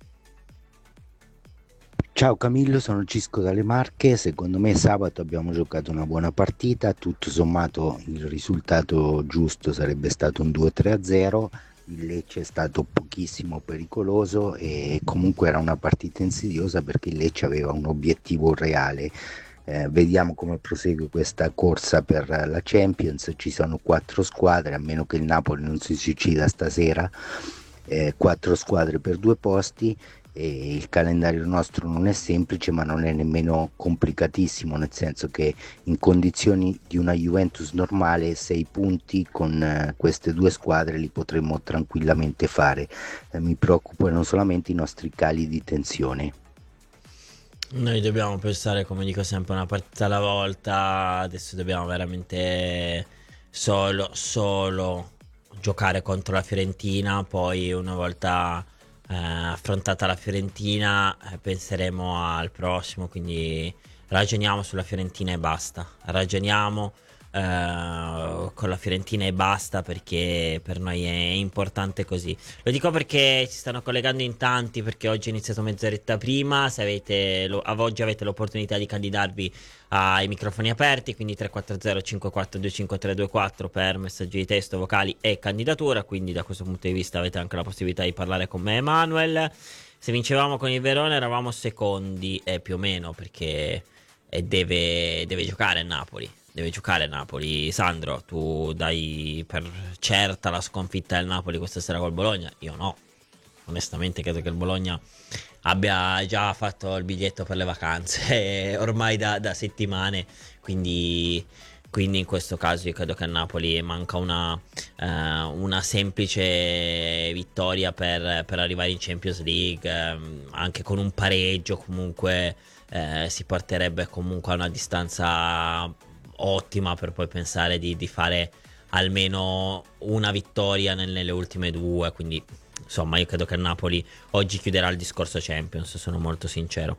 Ciao Camillo, sono Cisco dalle Marche. Secondo me sabato abbiamo giocato una buona partita, tutto sommato il risultato giusto sarebbe stato un due tre a zero. Il Lecce è stato pochissimo pericoloso e comunque era una partita insidiosa perché il Lecce aveva un obiettivo reale. Eh, vediamo come prosegue questa corsa per la Champions. Ci sono quattro squadre, a meno che il Napoli non si suicida stasera, eh, quattro squadre per due posti. E il calendario nostro non è semplice, ma non è nemmeno complicatissimo, nel senso che in condizioni di una Juventus normale sei punti con eh, queste due squadre li potremmo tranquillamente fare. Eh, mi preoccupano solamente i nostri cali di tensione. Noi dobbiamo pensare, come dico sempre, una partita alla volta. Adesso dobbiamo veramente solo, solo giocare contro la Fiorentina, poi una volta Eh, affrontata la Fiorentina eh, penseremo al prossimo, quindi ragioniamo sulla Fiorentina e basta, ragioniamo eh, con la Fiorentina e basta, perché per noi è importante così. Lo dico perché ci stanno collegando in tanti, perché oggi è iniziato mezz'oretta prima. Se avete lo, a oggi avete l'opportunità di candidarvi ai microfoni aperti, quindi tre quattro zero cinque quattro due cinque tre due quattro per messaggi di testo, vocali e candidatura, quindi da questo punto di vista avete anche la possibilità di parlare con me e Manuel. Se vincevamo con il Verona eravamo secondi, e eh, più o meno, perché eh, deve, deve giocare il Napoli, deve giocare il Napoli. Sandro, tu dai per certa la sconfitta del Napoli questa sera col Bologna? Io no, onestamente credo che il Bologna abbia già fatto il biglietto per le vacanze ormai da, da settimane, quindi, quindi in questo caso io credo che a Napoli manca una, eh, una semplice vittoria per, per arrivare in Champions League. Eh, anche con un pareggio comunque eh, si porterebbe comunque a una distanza ottima per poi pensare di, di fare almeno una vittoria nelle, nelle ultime due, quindi insomma io credo che il Napoli oggi chiuderà il discorso Champions, sono molto sincero.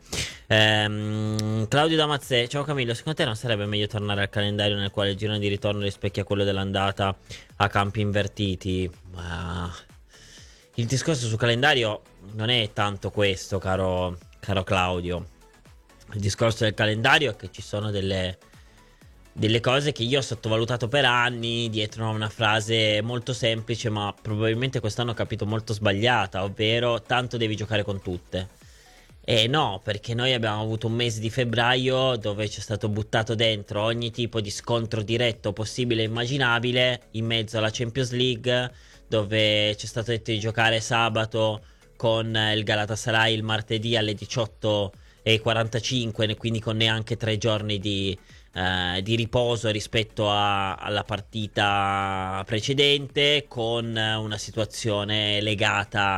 ehm, Claudio Damazzè: ciao Camillo, secondo te non sarebbe meglio tornare al calendario nel quale il girone di ritorno rispecchia quello dell'andata a campi invertiti? Ma il discorso sul calendario non è tanto questo, caro, caro Claudio. Il discorso del calendario è che ci sono delle delle cose che io ho sottovalutato per anni dietro a una frase molto semplice, ma probabilmente quest'anno ho capito molto sbagliata, ovvero tanto devi giocare con tutte. E no, perché noi abbiamo avuto un mese di febbraio dove c'è stato buttato dentro ogni tipo di scontro diretto possibile e immaginabile in mezzo alla Champions League, dove c'è stato detto di giocare sabato con il Galatasaray il martedì alle diciotto e quarantacinque, quindi con neanche tre giorni di Uh, di riposo rispetto a, alla partita precedente, con una situazione legata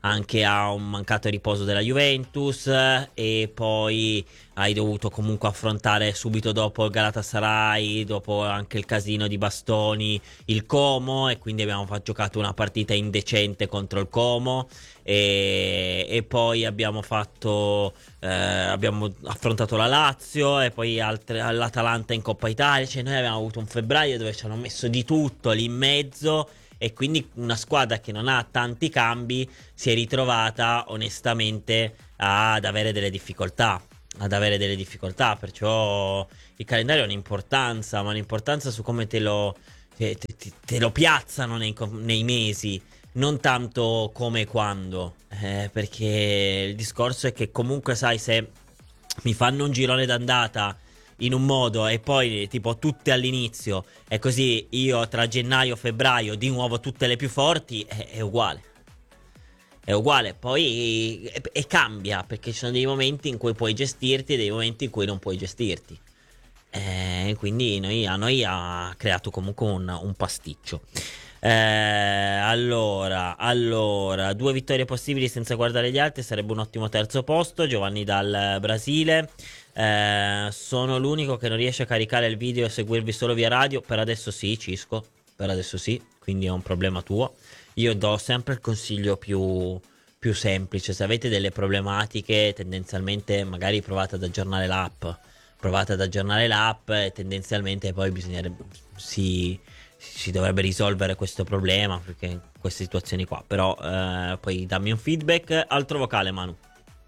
anche a un mancato riposo della Juventus, e poi hai dovuto comunque affrontare subito dopo il Galatasaray, dopo anche il casino di Bastoni, il Como, e quindi abbiamo fatto, giocato una partita indecente contro il Como, e, e poi abbiamo fatto eh, abbiamo affrontato la Lazio e poi altre, l'Atalanta in Coppa Italia. Cioè noi abbiamo avuto un febbraio dove ci hanno messo di tutto lì in mezzo, e quindi una squadra che non ha tanti cambi si è ritrovata onestamente ad avere delle difficoltà ad avere delle difficoltà perciò il calendario ha un'importanza, ma un'importanza su come te lo te, te, te lo piazzano nei, nei mesi, non tanto come e quando, eh, perché il discorso è che comunque, sai, se mi fanno un girone d'andata in un modo e poi tipo tutte all'inizio, e così io tra gennaio e febbraio di nuovo tutte le più forti, è, è uguale è uguale poi e, e cambia, perché ci sono dei momenti in cui puoi gestirti e dei momenti in cui non puoi gestirti, e quindi noi, a noi ha creato comunque un, un pasticcio. Eh, allora, allora, due vittorie possibili senza guardare gli altri sarebbe un ottimo terzo posto. Giovanni dal Brasile. Eh, sono l'unico che non riesce a caricare il video e seguirvi solo via radio. Per adesso sì, Cisco, per adesso sì, quindi è un problema tuo. Io do sempre il consiglio più, più semplice: se avete delle problematiche, tendenzialmente magari provate ad aggiornare l'app, provate ad aggiornare l'app e tendenzialmente poi bisognerebbe si, si dovrebbe risolvere questo problema, perché queste situazioni qua. Però eh, poi dammi un feedback. Altro vocale, Manu.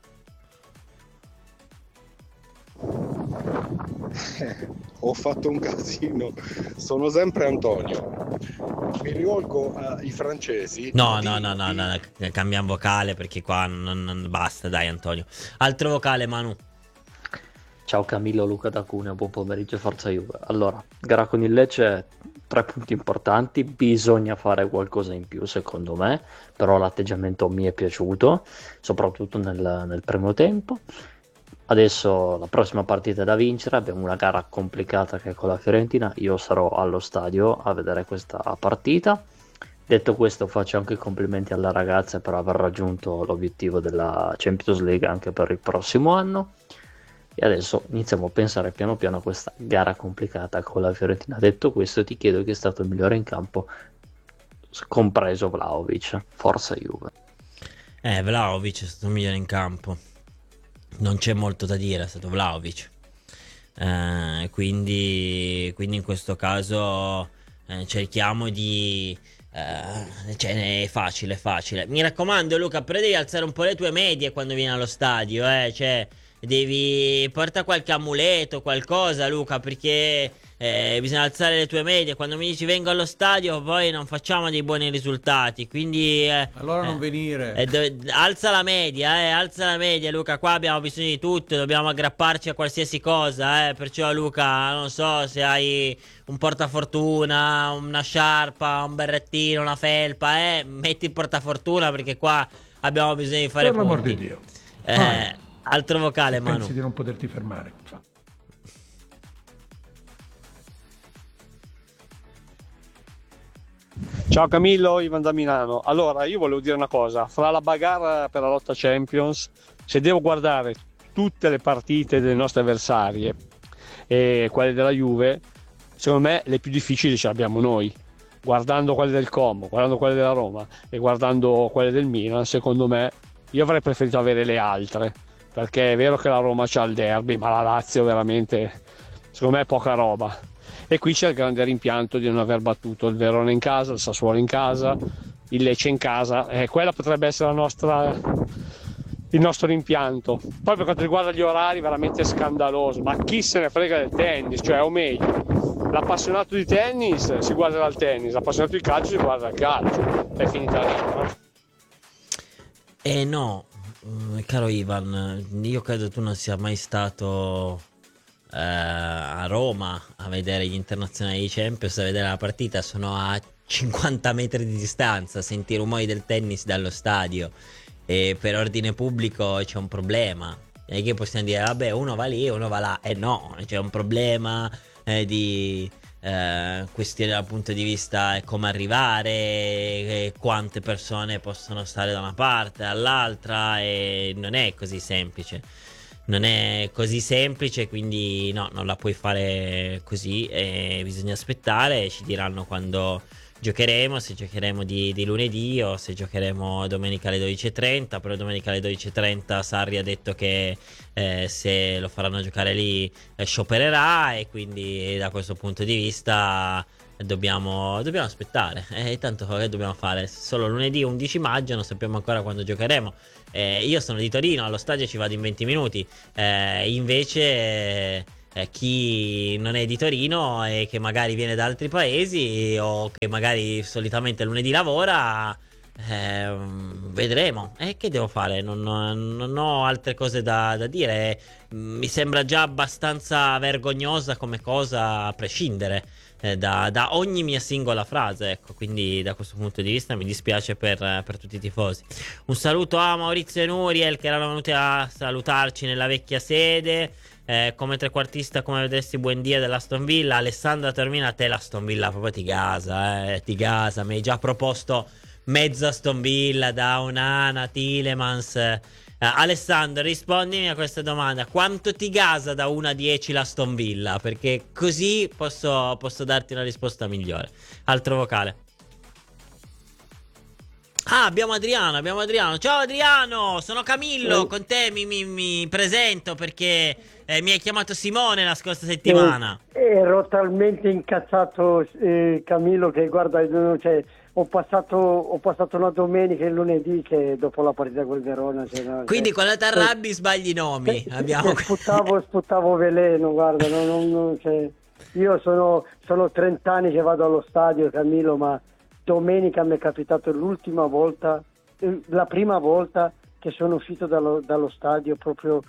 Ho fatto un casino, sono sempre Antonio. Mi rivolgo ai francesi. No, no, no, no, no, no, cambiamo vocale perché qua non, non basta, dai Antonio. Altro vocale, Manu. Ciao Camillo, Luca da Cuneo, buon pomeriggio, forza Juve. Allora, gara con il Lecce, tre punti importanti, bisogna fare qualcosa in più secondo me, però l'atteggiamento mi è piaciuto, soprattutto nel, nel primo tempo. Adesso la prossima partita è da vincere, abbiamo una gara complicata che è con la Fiorentina, io sarò allo stadio a vedere questa partita. Detto questo, faccio anche i complimenti alle ragazze per aver raggiunto l'obiettivo della Champions League anche per il prossimo anno, e adesso iniziamo a pensare piano piano a questa gara complicata con la Fiorentina. Detto questo, ti chiedo chi è stato il migliore in campo, compreso Vlahovic. Forza Juve. Eh, Vlahovic è stato il migliore in campo. Non c'è molto da dire, è stato Vlahovic. Eh, quindi, quindi in questo caso eh, cerchiamo di... Eh, cioè è facile, è facile. Mi raccomando Luca, però devi alzare un po' le tue medie quando vieni allo stadio, eh. Cioè devi... porta qualche amuleto, qualcosa Luca, perché... Eh, bisogna alzare le tue medie. Quando mi dici vengo allo stadio poi non facciamo dei buoni risultati, quindi eh, allora non eh, venire eh, do- alza la media, eh, alza la media Luca. Qua abbiamo bisogno di tutto, dobbiamo aggrapparci a qualsiasi cosa, eh. Perciò Luca, non so se hai un portafortuna, una sciarpa, un berrettino, una felpa, eh, metti il portafortuna, perché qua abbiamo bisogno di fare per l'amor punti. di Dio. eh, Altro vocale, Manu. Pensi di non poterti fermare? Ciao Camillo, Ivan da Milano. Allora, io volevo dire una cosa: fra la bagarre per la lotta Champions, se devo guardare tutte le partite delle nostre avversarie e quelle della Juve, secondo me le più difficili ce le abbiamo noi. Guardando quelle del Como, guardando quelle della Roma e guardando quelle del Milan, secondo me io avrei preferito avere le altre, perché è vero che la Roma c'ha il derby, ma la Lazio veramente, secondo me, è poca roba. E qui c'è il grande rimpianto di non aver battuto il Verona in casa, il Sassuolo in casa, il Lecce in casa, e quella potrebbe essere la nostra, il nostro rimpianto. Poi per quanto riguarda gli orari, veramente scandaloso, ma chi se ne frega del tennis, cioè, o meglio, l'appassionato di tennis si guarda il tennis, l'appassionato di calcio si guarda il calcio, è finita lì, no? Eh no, caro Ivan, io credo tu non sia mai stato Uh, a Roma a vedere gli internazionali di Champions, a vedere la partita. Sono a cinquanta metri di distanza, senti i rumori del tennis dallo stadio, e per ordine pubblico c'è un problema. E che possiamo dire, vabbè, uno va lì e uno va là. Eh no, c'è un problema eh, di, eh, eh, questione dal punto di vista come arrivare, e quante persone possono stare da una parte all'altra, e non è così semplice. Non è così semplice, quindi no, non la puoi fare così, e bisogna aspettare, ci diranno quando giocheremo, se giocheremo di, di lunedì o se giocheremo domenica alle dodici e trenta. Però domenica alle dodici e trenta Sarri ha detto che eh, se lo faranno giocare lì eh, sciopererà, e quindi da questo punto di vista dobbiamo, dobbiamo aspettare. E eh, tanto che dobbiamo fare? Solo lunedì undici maggio, non sappiamo ancora quando giocheremo. Eh, io sono di Torino, allo stadio ci vado in venti minuti, eh, invece eh, chi non è di Torino e che magari viene da altri paesi, o che magari solitamente lunedì lavora, eh, vedremo. E eh, che devo fare? Non, non ho altre cose da, da dire. Mi sembra già abbastanza vergognosa come cosa, a prescindere Eh, da, da ogni mia singola frase, ecco. Quindi da questo punto di vista mi dispiace per, per tutti i tifosi. Un saluto a Maurizio e Nuriel, che erano venuti a salutarci nella vecchia sede. Eh, come trequartista, come vedresti, buon dia dell'Aston Villa. Alessandra Termina, a te l'Aston Villa proprio ti gasa, eh, ti gasa. Mi hai già proposto mezzo Aston Villa, da Onana, Tielemans. Uh, Alessandro, rispondimi a questa domanda: quanto ti gasa da uno a dieci l'Aston Villa? Perché così posso, posso darti una risposta migliore. Altro vocale. Ah, abbiamo Adriano, abbiamo Adriano. Ciao Adriano, sono Camillo, eh. con te mi, mi, mi presento perché eh, mi hai chiamato Simone la scorsa settimana. Eh, ero talmente incazzato, eh, Camillo, che guarda, cioè, ho passato, ho passato una domenica e lunedì che dopo la partita col Verona. Cioè, no, Quindi cioè, quando ti arrabbi sbagli i nomi. Cioè, abbiamo... sputavo, sputavo veleno, guarda, non, non, non, cioè, io sono, sono trenta anni che vado allo stadio, Camillo, ma domenica mi è capitato l'ultima volta, eh, la prima volta che sono uscito dallo, dallo stadio proprio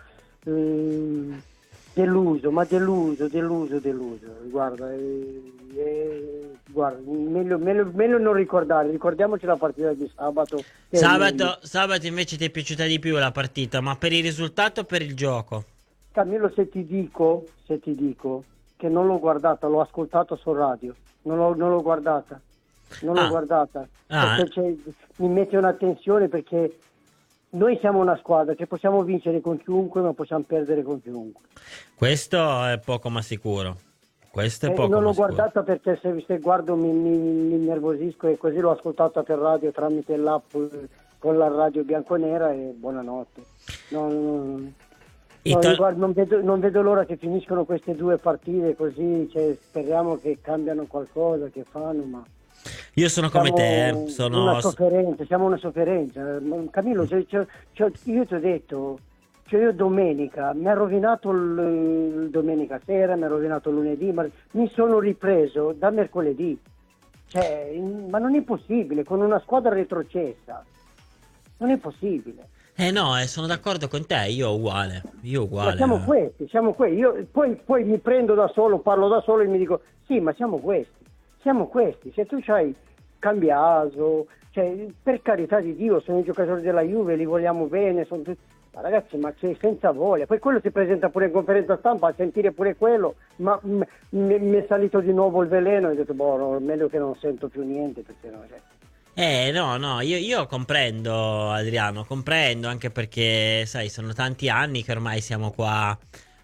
eh, deluso, ma deluso, deluso, deluso. Guarda, eh, eh, guarda meglio, meglio, meglio non ricordare, ricordiamoci la partita di sabato. Sabato, sabato invece ti è piaciuta di più la partita, ma per il risultato o per il gioco? Camillo, se ti dico, se ti dico che non l'ho guardata, l'ho ascoltato sul radio, non l'ho, non l'ho guardata. Non ah. l'ho guardata, ah. perché mi mette una tensione, perché noi siamo una squadra che possiamo vincere con chiunque, ma possiamo perdere con chiunque. Questo è poco ma sicuro. Questo è eh, poco non l'ho ma guardata sicuro. Perché se, se guardo mi, mi, mi innervosisco, e così l'ho ascoltata per radio tramite l'app con la radio bianconera, e buonanotte. No, no, no. No, to- guarda, non, vedo, non vedo l'ora che finiscono queste due partite, così, cioè, speriamo che cambiano qualcosa, che fanno, ma io sono come te, eh. sono una sofferenza, siamo una sofferenza. Camillo, cioè, cioè, cioè, io ti ho detto, cioè io domenica mi ha rovinato il, il domenica sera, mi ha rovinato il lunedì, ma mi sono ripreso da mercoledì. Cioè, ma non è possibile, con una squadra retrocessa, non è possibile. Eh no, eh, sono d'accordo con te, io uguale, io uguale. Ma siamo questi, siamo questi. Io poi, poi mi prendo da solo, parlo da solo e mi dico, sì, ma siamo questi, siamo questi. Se tu c'hai Cambiaso, cioè, per carità di Dio, sono i giocatori della Juve, li vogliamo bene, sono tutti... ma ragazzi, ma c'è senza voglia. Poi quello si presenta pure in conferenza stampa, a sentire pure quello, ma m- m- mi è salito di nuovo il veleno, e ho detto, boh, no, meglio che non sento più niente, perché no, cioè... Eh no, no, io, io comprendo Adriano, comprendo, anche perché, sai, sono tanti anni che ormai siamo qua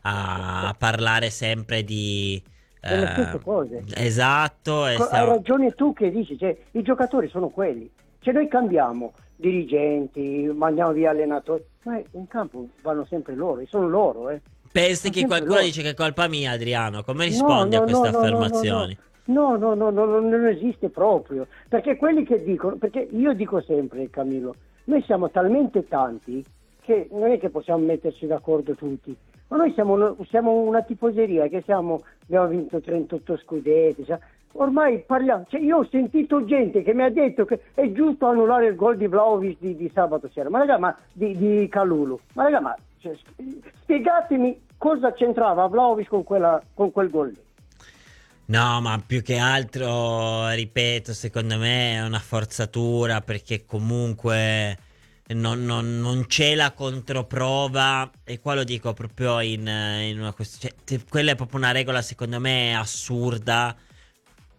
a parlare sempre di... delle stesse cose. Esatto. E Co- stiamo... Hai ragione tu che dici, cioè, i giocatori sono quelli. Se noi cambiamo dirigenti, mandiamo via allenatori, ma in campo vanno sempre loro, sono loro. Eh. Pensi che qualcuno loro. dice che è colpa mia, Adriano? Come rispondi no, a no, queste no, affermazioni? No, no, no, no, no, non esiste proprio. Perché quelli che dicono, perché io dico sempre, Camillo, noi siamo talmente tanti che non è che possiamo metterci d'accordo tutti. Ma noi siamo, siamo una tifoseria che siamo, abbiamo vinto trentotto scudetti, cioè, ormai parliamo, cioè io ho sentito gente che mi ha detto che è giusto annullare il gol di Vlahovic di, di sabato sera, ma raga, ma di, di Kalulu, ma raga, ma cioè, spiegatemi cosa c'entrava Vlahovic con, quella, con quel gol lì. No, ma più che altro, ripeto, secondo me è una forzatura, perché comunque... Non, non, non c'è la controprova, e qua lo dico proprio in, in una questione, cioè, quella è proprio una regola secondo me assurda,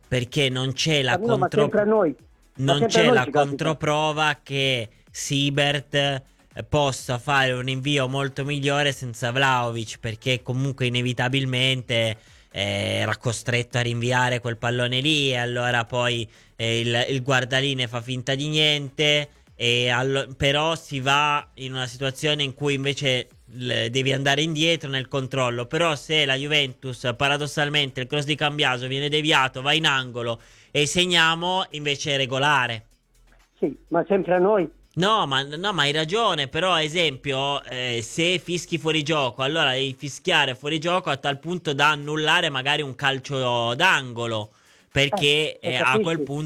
perché non c'è la Camillo, ma contro... sempre a noi. Ma non sempre a c'è noi la ci capita. controprova che Siebert eh, possa fare un invio molto migliore senza Vlahovic, perché comunque inevitabilmente eh, era costretto a rinviare quel pallone lì, e allora poi eh, il, il guardaline fa finta di niente, e allo- però si va in una situazione in cui invece l- devi andare indietro nel controllo. Però se la Juventus, paradossalmente, il cross di Cambiaso viene deviato, va in angolo e segniamo, invece è regolare. Sì, ma sempre a noi. No, ma, no, ma hai ragione, però ad esempio eh, se fischi fuori gioco, allora devi fischiare fuori gioco a tal punto da annullare magari un calcio d'angolo, perché Eh, eh, lo a quel capisci? punto